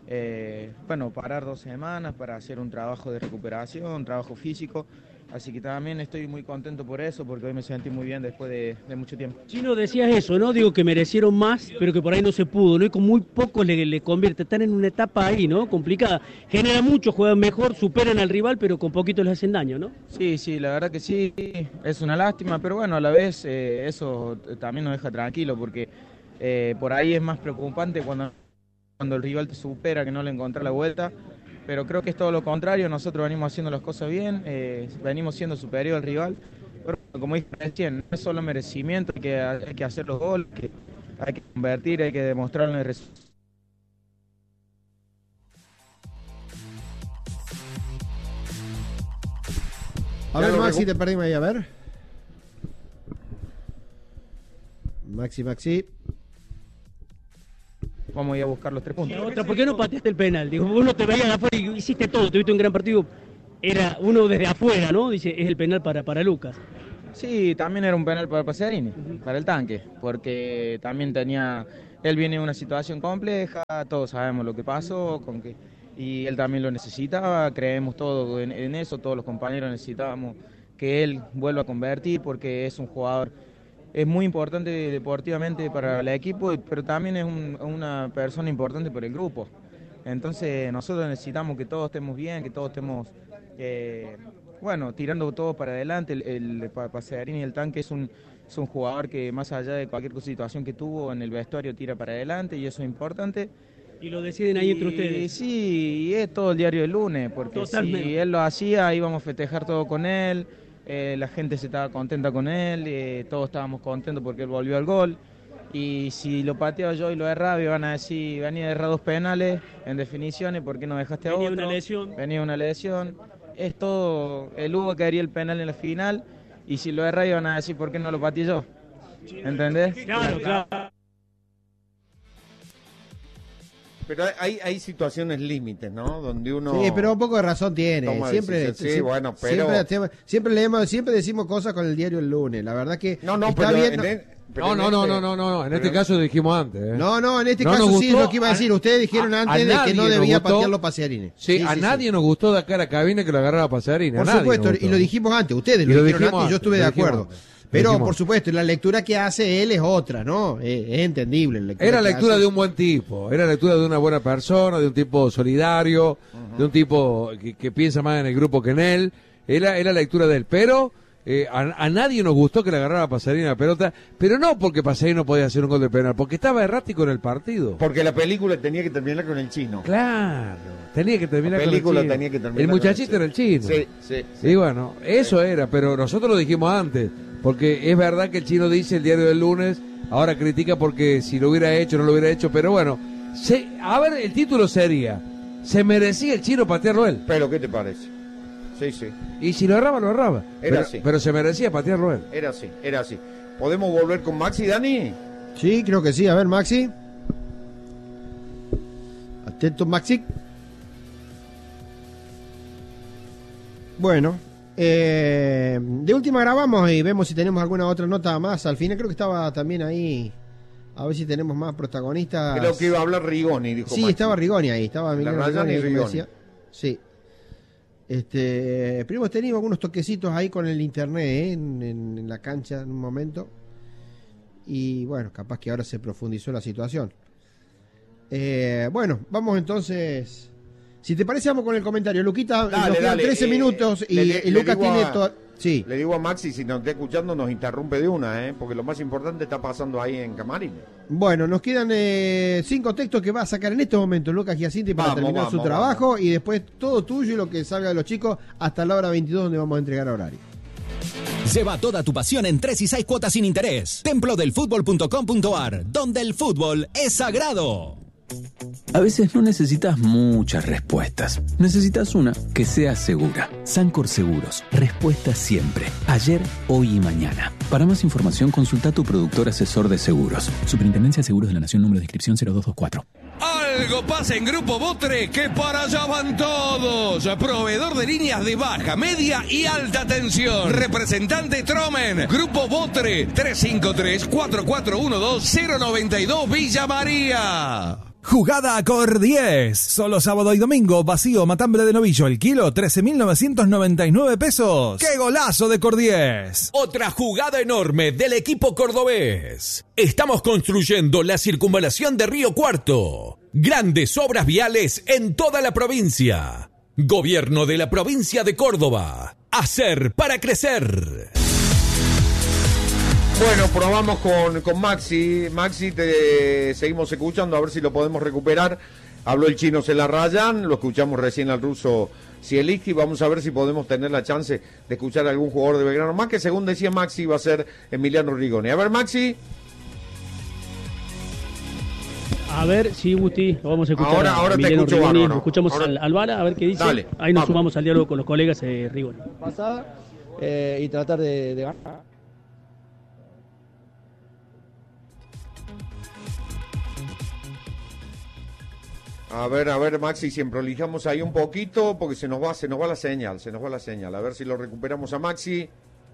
Parar 2 semanas para hacer un trabajo de recuperación, un trabajo físico. Así que también estoy muy contento por eso, porque hoy me sentí muy bien después de mucho tiempo. Chino, decías eso, ¿no? Digo que merecieron más, pero que por ahí no se pudo, ¿no? Y con muy poco le convierte. Están en una etapa ahí, ¿no? Complicada. Genera mucho, juegan mejor, superan al rival, pero con poquito les hacen daño, ¿no? Sí, la verdad que sí. Es una lástima, pero bueno, a la vez eso también nos deja tranquilo, porque por ahí es más preocupante cuando el rival te supera, que no le encontrás la vuelta. Pero creo que es todo lo contrario, nosotros venimos haciendo las cosas bien, venimos siendo superior al rival, pero como dije recién, no es solo merecimiento, hay que hacer los goles, hay que convertir, hay que demostrar en el resultado. A ver, Maxi, te perdimos ahí, a ver. Maxi. Vamos a ir a buscar los 3 puntos. Otra, ¿por qué no pateaste el penal? Digo, uno te veía de afuera y hiciste todo, tuviste un gran partido. Era uno desde afuera, ¿no? Dice, es el penal para Lucas. Sí, también era un penal para Passerini, para el tanque, porque también él viene en una situación compleja, todos sabemos lo que pasó, y él también lo necesitaba, creemos todos en eso, todos los compañeros necesitábamos que él vuelva a convertir, porque es un jugador, es muy importante deportivamente para el equipo, pero también es una persona importante para el grupo. Entonces nosotros necesitamos que todos estemos bien, que todos estemos... tirando todo para adelante. El Passerini, el tanque, es un jugador que más allá de cualquier situación que tuvo en el vestuario tira para adelante y eso es importante. Y lo deciden ahí entre ustedes. Sí, y es todo el diario del lunes, porque totalmente. Si él lo hacía íbamos a festejar todo con él, la gente se estaba contenta con él, todos estábamos contentos porque él volvió al gol. Y si lo pateaba yo y lo erraba, iban a decir, venía a errar 2 penales en definiciones, ¿por qué no dejaste a otro? Venía una lesión. Es todo, el Hugo quería el penal en la final y si lo erra iban a decir ¿por qué no lo pateé yo? ¿Entendés? Claro. Pero hay situaciones límites, ¿no? Donde uno... Sí, pero un poco de razón tiene. Siempre decimos cosas con el diario el lunes. La verdad que está bien. En este caso lo dijimos antes. En este caso sí es lo que iba a decir. Ustedes dijeron antes de que no debía patearlo Passerini. Sí, a nadie nos gustó de acá a la cabina que lo agarrara Passerini. Por supuesto, y lo dijimos antes. Ustedes lo dijeron antes y yo estuve de acuerdo. Pero, por supuesto, la lectura que hace él es otra, ¿no? Es entendible. Era lectura de un buen tipo, era lectura de una buena persona, de un tipo solidario, de un tipo que piensa más en el grupo que en él. Era lectura de él, pero a nadie nos gustó que le agarrara a Passerini la pelota, pero no porque Passerini no podía hacer un gol de penal, porque estaba errático en el partido. Porque la película tenía que terminar con el chino. Claro, tenía que terminar con el chino. Tenía que terminar el muchachito era el chino. Sí. Y bueno, eso era, pero nosotros lo dijimos antes. Porque es verdad que el chino dice el diario del lunes, ahora critica porque si lo hubiera hecho, no lo hubiera hecho, pero bueno, a ver, el título sería, ¿se merecía el chino patearlo él? Pero, ¿qué te parece? Sí. Y si lo erraba, lo erraba. Así. Pero se merecía patearlo él. Era así. ¿Podemos volver con Maxi, Dani? Sí, creo que sí. A ver, Maxi. Atento, Maxi. Bueno. De última grabamos y vemos si tenemos alguna otra nota más. Al final creo que estaba también ahí. A ver si tenemos más protagonistas. Creo que iba a hablar Rigoni, dijo Sí, Maxi. Estaba Rigoni ahí. Estaba Rigoni. Sí. Pero hemos tenido algunos toquecitos ahí con el internet en la cancha en un momento. Y bueno, capaz que ahora se profundizó la situación. Bueno, vamos entonces. Si te parece, vamos con el comentario. Luquita, nos quedan 13 minutos y Lucas tiene todo. Sí. Le digo a Maxi, si nos está escuchando, nos interrumpe de una, porque lo más importante está pasando ahí en Camarín. Bueno, nos quedan 5 textos que va a sacar en este momento Lucas Giacinti para terminar su trabajo y después todo tuyo y lo que salga de los chicos hasta la hora 22 donde vamos a entregar horario. Lleva toda tu pasión en 3 y 6 cuotas sin interés. Templodelfutbol.com.ar, donde el fútbol es sagrado. A veces no necesitas muchas respuestas. Necesitas una que sea segura. Sancor Seguros. Respuesta siempre. Ayer, hoy y mañana. Para más información, consulta a tu productor asesor de seguros. Superintendencia de Seguros de la Nación, número de inscripción 0224. Algo pasa en Grupo Botre que para allá van todos. Proveedor de líneas de baja, media y alta tensión. Representante Tromen. Grupo Botre 353-4412-092 Villa María. Jugada a Cor 10. Solo sábado y domingo, vacío Matambre de Novillo. El kilo, 13.999 pesos. ¡Qué golazo de Cor 10! Otra jugada enorme del equipo cordobés. Estamos construyendo la circunvalación de Río Cuarto. Grandes obras viales en toda la provincia. Gobierno de la provincia de Córdoba. Hacer para crecer. Bueno, probamos con Maxi. Maxi, te seguimos escuchando, a ver si lo podemos recuperar. Habló el chino Celarrayán, lo escuchamos recién al ruso Zielinski. Vamos a ver si podemos tener la chance de escuchar a algún jugador de Belgrano. Más que según decía Maxi, va a ser Emiliano Rigoni. A ver, Maxi. A ver, sí, Gusti, lo vamos a escuchar. Ahora te escucho, Rigoni. Escuchamos al Vara, a ver qué dice. Dale, ahí nos sumamos al diálogo con los colegas Rigoni. Pasada, y tratar de ganar. A ver, Maxi, si prolijamos ahí un poquito, porque se nos va la señal. A ver si lo recuperamos a Maxi.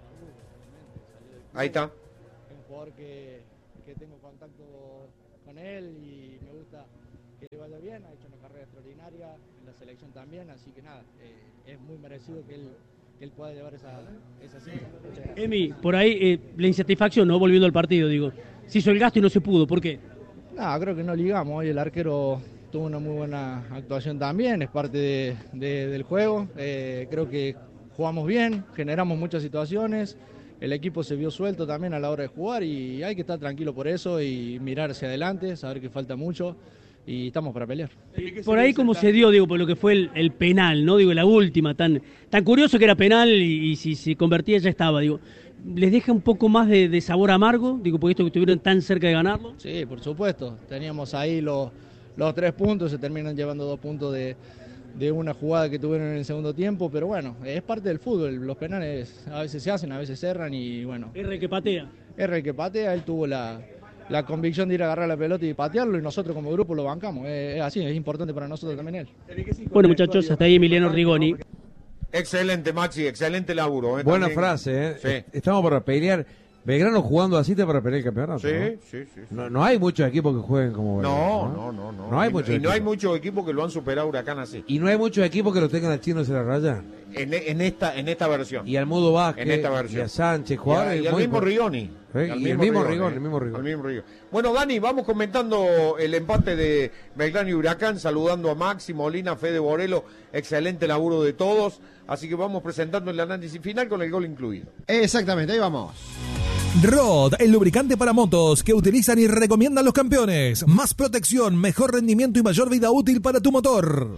Ahí está. Es un jugador que tengo contacto con él y me gusta que le vaya bien. Ha hecho una carrera extraordinaria en la selección también, así que nada, es muy merecido que él pueda llevar esa cifra. Emi, por ahí la insatisfacción, ¿no? Volviendo al partido, digo. Se hizo el gasto y no se pudo, ¿por qué? No, creo que no ligamos. Hoy el arquero tuvo una muy buena actuación también, es parte del juego. Creo que jugamos bien, generamos muchas situaciones, el equipo se vio suelto también a la hora de jugar y hay que estar tranquilo por eso y mirar hacia adelante, saber que falta mucho y estamos para pelear. Por ahí como se dio, digo, por lo que fue el penal, ¿no? Digo, la última, tan curioso que era penal y si se convertía ya estaba, digo. ¿Les deja un poco más de sabor amargo? Digo, por esto que estuvieron tan cerca de ganarlo. Sí, por supuesto, teníamos ahí los 3 puntos, se terminan llevando 2 puntos de una jugada que tuvieron en el segundo tiempo, pero bueno, es parte del fútbol, los penales a veces se hacen, a veces cerran y bueno. R el que patea, él tuvo la convicción de ir a agarrar la pelota y patearlo y nosotros como grupo lo bancamos, es así, es importante para nosotros también él. Bueno muchachos, hasta ahí Emiliano Rigoni. Excelente Maxi, excelente laburo. Buena también. frase, Sí. Estamos para pelear. Belgrano jugando así te para pelear el campeonato. Sí. No hay muchos equipos que jueguen como Belgrano. No. No hay muchos equipos. No hay muchos equipos que lo han superado a Huracán así. Y no hay muchos equipos que lo tengan al Chino se la raya. En esta versión. Y al Mudo Vázquez, en esta versión. y a Sánchez, jugadores. Y al mismo Rigoni. Y el mismo Rigoni. Bueno, Dani, vamos comentando el empate de Belgrano y Huracán, saludando a Maxi, Molina, Fede Borelo, excelente laburo de todos, así que vamos presentando el análisis final con el gol incluido. Exactamente, ahí vamos. Rod, el lubricante para motos que utilizan y recomiendan los campeones. Más protección, mejor rendimiento y mayor vida útil para tu motor.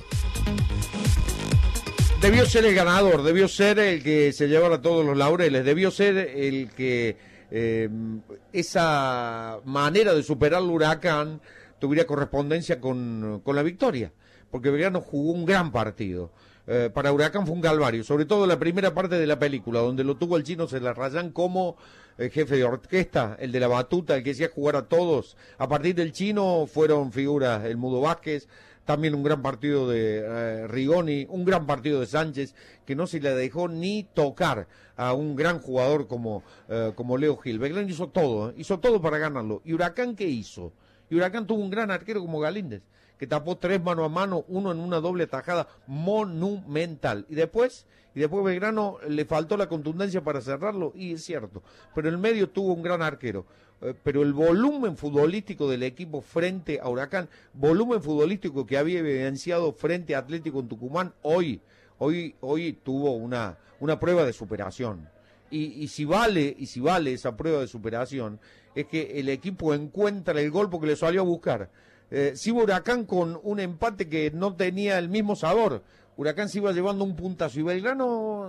Debió ser el ganador, debió ser el que se llevara todos los laureles, debió ser el que esa manera de superar al Huracán tuviera correspondencia con la victoria, porque Belgrano jugó un gran partido. Para Huracán fue un calvario, sobre todo la primera parte de la película, donde lo tuvo el Chino Celarrayán como jefe de orquesta, el de la batuta, el que hacía jugar a todos. A partir del Chino fueron figuras el Mudo Vázquez, también un gran partido de Rigoni, un gran partido de Sánchez, que no se le dejó ni tocar a un gran jugador como Leo Gil. Belgrano hizo todo para ganarlo. ¿Y Huracán qué hizo? Y Huracán tuvo un gran arquero como Galíndez, que tapó 3 mano a mano, uno en una doble tajada monumental. Y después Belgrano le faltó la contundencia para cerrarlo, y es cierto, pero en el medio tuvo un gran arquero. Pero el volumen futbolístico del equipo frente a Huracán, volumen futbolístico que había evidenciado frente a Atlético en Tucumán, hoy tuvo una prueba de superación. Y si vale esa prueba de superación, es que el equipo encuentra el gol porque le salió a buscar. Se iba Huracán con un empate que no tenía el mismo sabor. Huracán se iba llevando un puntazo y Belgrano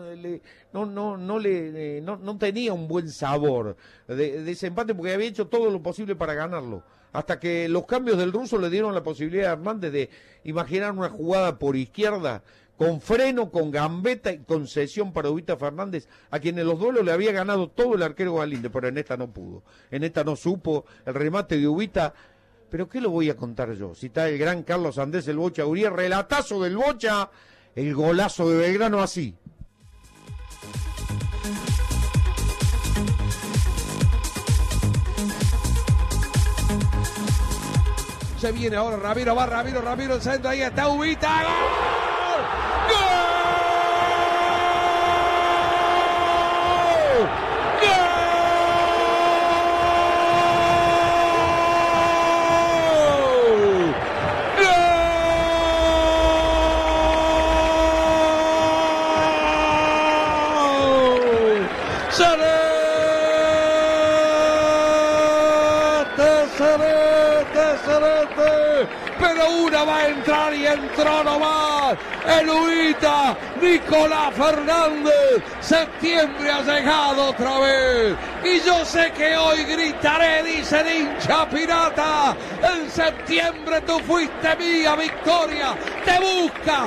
no tenía un buen sabor de ese empate, porque había hecho todo lo posible para ganarlo. Hasta que los cambios del ruso le dieron la posibilidad a Hernández de imaginar una jugada por izquierda con freno, con gambeta y con cesión para Ubita Fernández, a quien en los duelos le había ganado todo el arquero Galíndez, pero en esta no pudo. En esta no supo el remate de Ubita. Pero ¿qué lo voy a contar yo? Si está el gran Carlos Andrés, el Bocha Uriel, relatazo del Bocha, el golazo de Belgrano así. Se viene ahora Ramiro, Ramiro, el centro, ahí está Ubita, ¡gol! Pero una va a entrar y entró nomás el Ubita, Nicolás Fernández. Septiembre ha llegado otra vez Y yo sé que hoy gritaré, dice el hincha pirata. En septiembre tú fuiste mía, Victoria. Te busca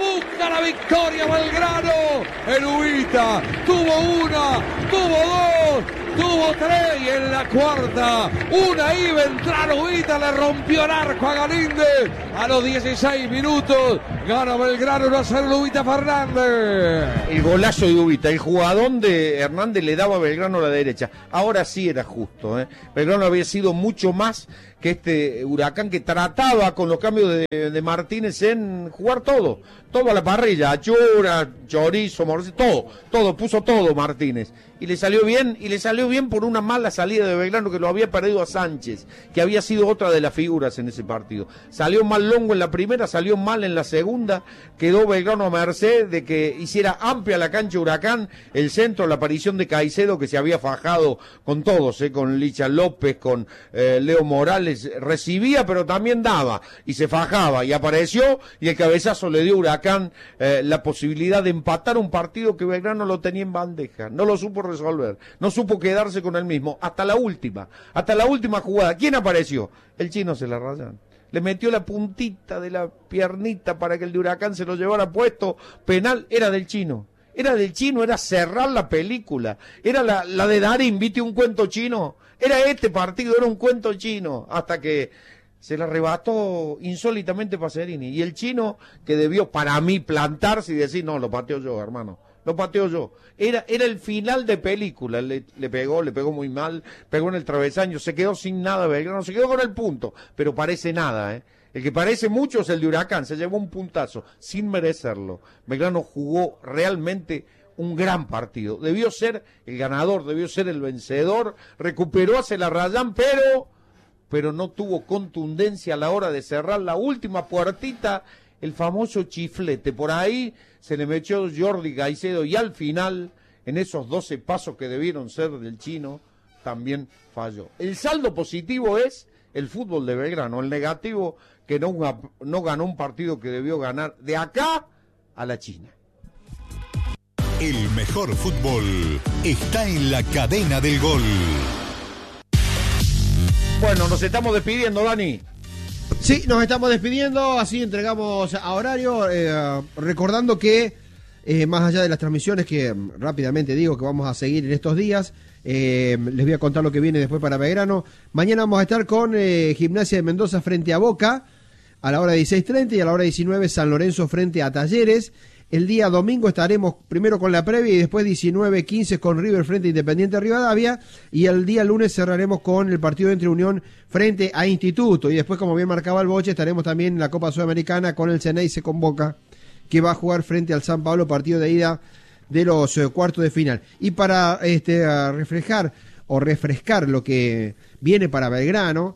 la victoria Belgrano. El Ubita tuvo una, tuvo dos, tuvo tres y en la cuarta una iba a entrar Ubita, le rompió el arco a Galíndez. A los 16 minutos gana Belgrano 1-0 Ubita Fernández. El golazo de Ubita, el jugadón de Hernández le daba a Belgrano a la derecha. Ahora sí era justo, ¿eh? Belgrano había sido mucho más que este Huracán que trataba con los cambios de Martínez en jugar todo a la parrilla, achura, chorizo, morcilla, todo, puso todo Martínez. Y le salió bien por una mala salida de Belgrano que lo había perdido a Sánchez, que había sido otra de las figuras en ese partido. Salió mal Longo en la primera, salió mal en la segunda, quedó Belgrano a merced de que hiciera amplia la cancha Huracán, el centro, la aparición de Caicedo que se había fajado con todos, con Licha López, con Leo Morales, recibía pero también daba y se fajaba y apareció y el cabezazo le dio a Huracán la posibilidad de empatar un partido que Belgrano lo tenía en bandeja, no lo supo resolver, no supo quedarse con el mismo, hasta la última jugada. ¿Quién apareció? El Chino se la rayan. Le metió la puntita de la piernita para que el de Huracán se lo llevara puesto, penal, era del Chino, era cerrar la película, era la de Darín, ¿viste un cuento chino? Era este partido, era un cuento chino, hasta que se la arrebató insólitamente Pacerini, y el Chino que debió para mí plantarse y decir, no, lo pateo yo, hermano. Lo pateo yo. Era el final de película. Le pegó muy mal, pegó en el travesaño, se quedó sin nada Belgrano, se quedó con el punto, pero parece nada, ¿eh? El que parece mucho es el de Huracán, se llevó un puntazo, sin merecerlo. Belgrano jugó realmente un gran partido. Debió ser el ganador, debió ser el vencedor, recuperó a Celarrayán, pero no tuvo contundencia a la hora de cerrar la última puertita, el famoso chiflete. Por ahí se le metió Jordi Caicedo y al final, en esos 12 pasos que debieron ser del Chino, también falló. El saldo positivo es el fútbol de Belgrano, el negativo que no ganó un partido que debió ganar de acá a la China. El mejor fútbol está en la cadena del gol. Bueno, nos estamos despidiendo, Dani. Sí, nos estamos despidiendo, así entregamos a horario, recordando que más allá de las transmisiones que rápidamente digo que vamos a seguir en estos días, les voy a contar lo que viene después para Belgrano. Mañana vamos a estar con Gimnasia de Mendoza frente a Boca a la hora de 16:30 y a la hora de 19 San Lorenzo frente a Talleres. El día domingo estaremos primero con la previa y después 19:15 con River frente a Independiente Rivadavia, y el día lunes cerraremos con el partido entre Unión frente a Instituto, y después, como bien marcaba el Boche, estaremos también en la Copa Sudamericana con el Ceneice con Boca, que va a jugar frente al San Pablo, partido de ida de los cuartos de final. Y para refrescar lo que viene para Belgrano,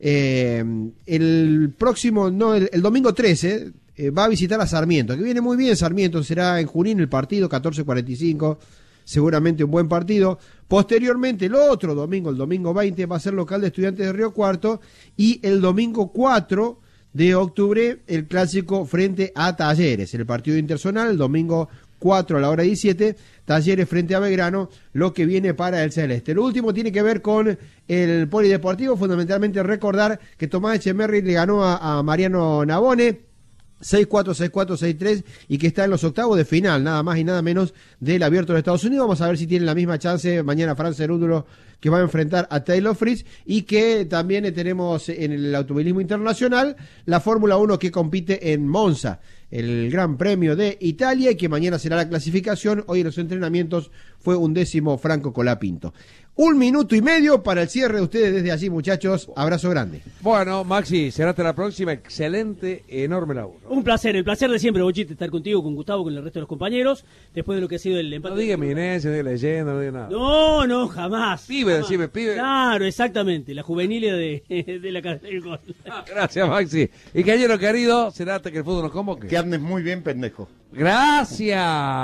el domingo 13 va a visitar a Sarmiento, que viene muy bien Sarmiento, será en Junín el partido, 14:45, seguramente un buen partido. Posteriormente, el otro domingo, el domingo 20, va a ser local de Estudiantes de Río Cuarto, y el domingo 4 de octubre, el clásico frente a Talleres, el partido interzonal, el domingo 4 a la hora 17, Talleres frente a Belgrano, lo que viene para el Celeste. Lo último tiene que ver con el polideportivo, fundamentalmente recordar que Tomás Echemerri le ganó a Mariano Navone, 6-4, 6-4, 6-3, y que está en los octavos de final, nada más y nada menos, del Abierto de Estados Unidos. Vamos a ver si tienen la misma chance mañana Fran Cerúndulo, que va a enfrentar a Taylor Fritz, y que también tenemos en el automovilismo internacional la Fórmula 1 que compite en Monza, el Gran Premio de Italia, y que mañana será la clasificación. Hoy en los entrenamientos fue 11º Franco Colapinto. 1 minuto y medio para el cierre de ustedes desde allí, muchachos. Abrazo grande. Bueno, Maxi, será hasta la próxima. Excelente, enorme laburo. Un placer, el placer de siempre, Bochito, estar contigo, con Gustavo, con el resto de los compañeros, después de lo que ha sido el empate. No diga eminencia, no diga leyenda, no diga nada. No, jamás. Pibe, jamás. decime, pibe. Claro, exactamente, la juvenilia de la cadena del gol. Gracias, Maxi. Y caballero querido, será hasta que el fútbol nos convoque. Que andes muy bien, pendejo. Gracias.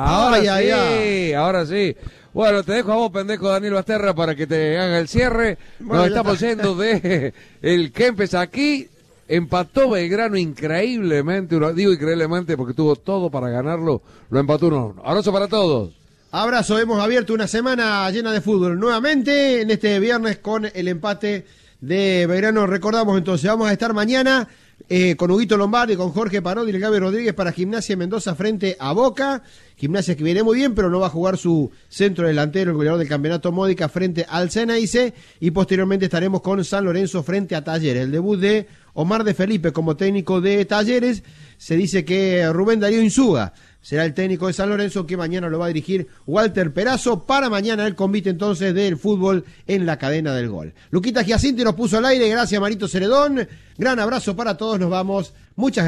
Ahora sí. Bueno, te dejo a vos, pendejo Daniel Basterra, para que te haga el cierre. Nos estamos yendo de el Kempes aquí. Empató Belgrano increíblemente, digo increíblemente porque tuvo todo para ganarlo. Lo empató 1-1. Abrazo para todos. Abrazo, hemos abierto una semana llena de fútbol nuevamente en este viernes con el empate de Belgrano. Recordamos entonces, vamos a estar mañana con Huguito Lombardi, con Jorge Parodi y el Gaby Rodríguez para Gimnasia Mendoza frente a Boca. Gimnasia que viene muy bien, pero no va a jugar su centro delantero, el goleador del campeonato Módica, frente al Ceneice. Y posteriormente estaremos con San Lorenzo frente a Talleres. El debut de Omar de Felipe como técnico de Talleres. Se dice que Rubén Darío Insúa será el técnico de San Lorenzo, que mañana lo va a dirigir Walter Perazo. Para mañana el convite entonces del fútbol en la cadena del gol. Luquita Giacinti nos puso al aire, gracias Marito Ceredón. Gran abrazo para todos, nos vamos. Muchas gracias.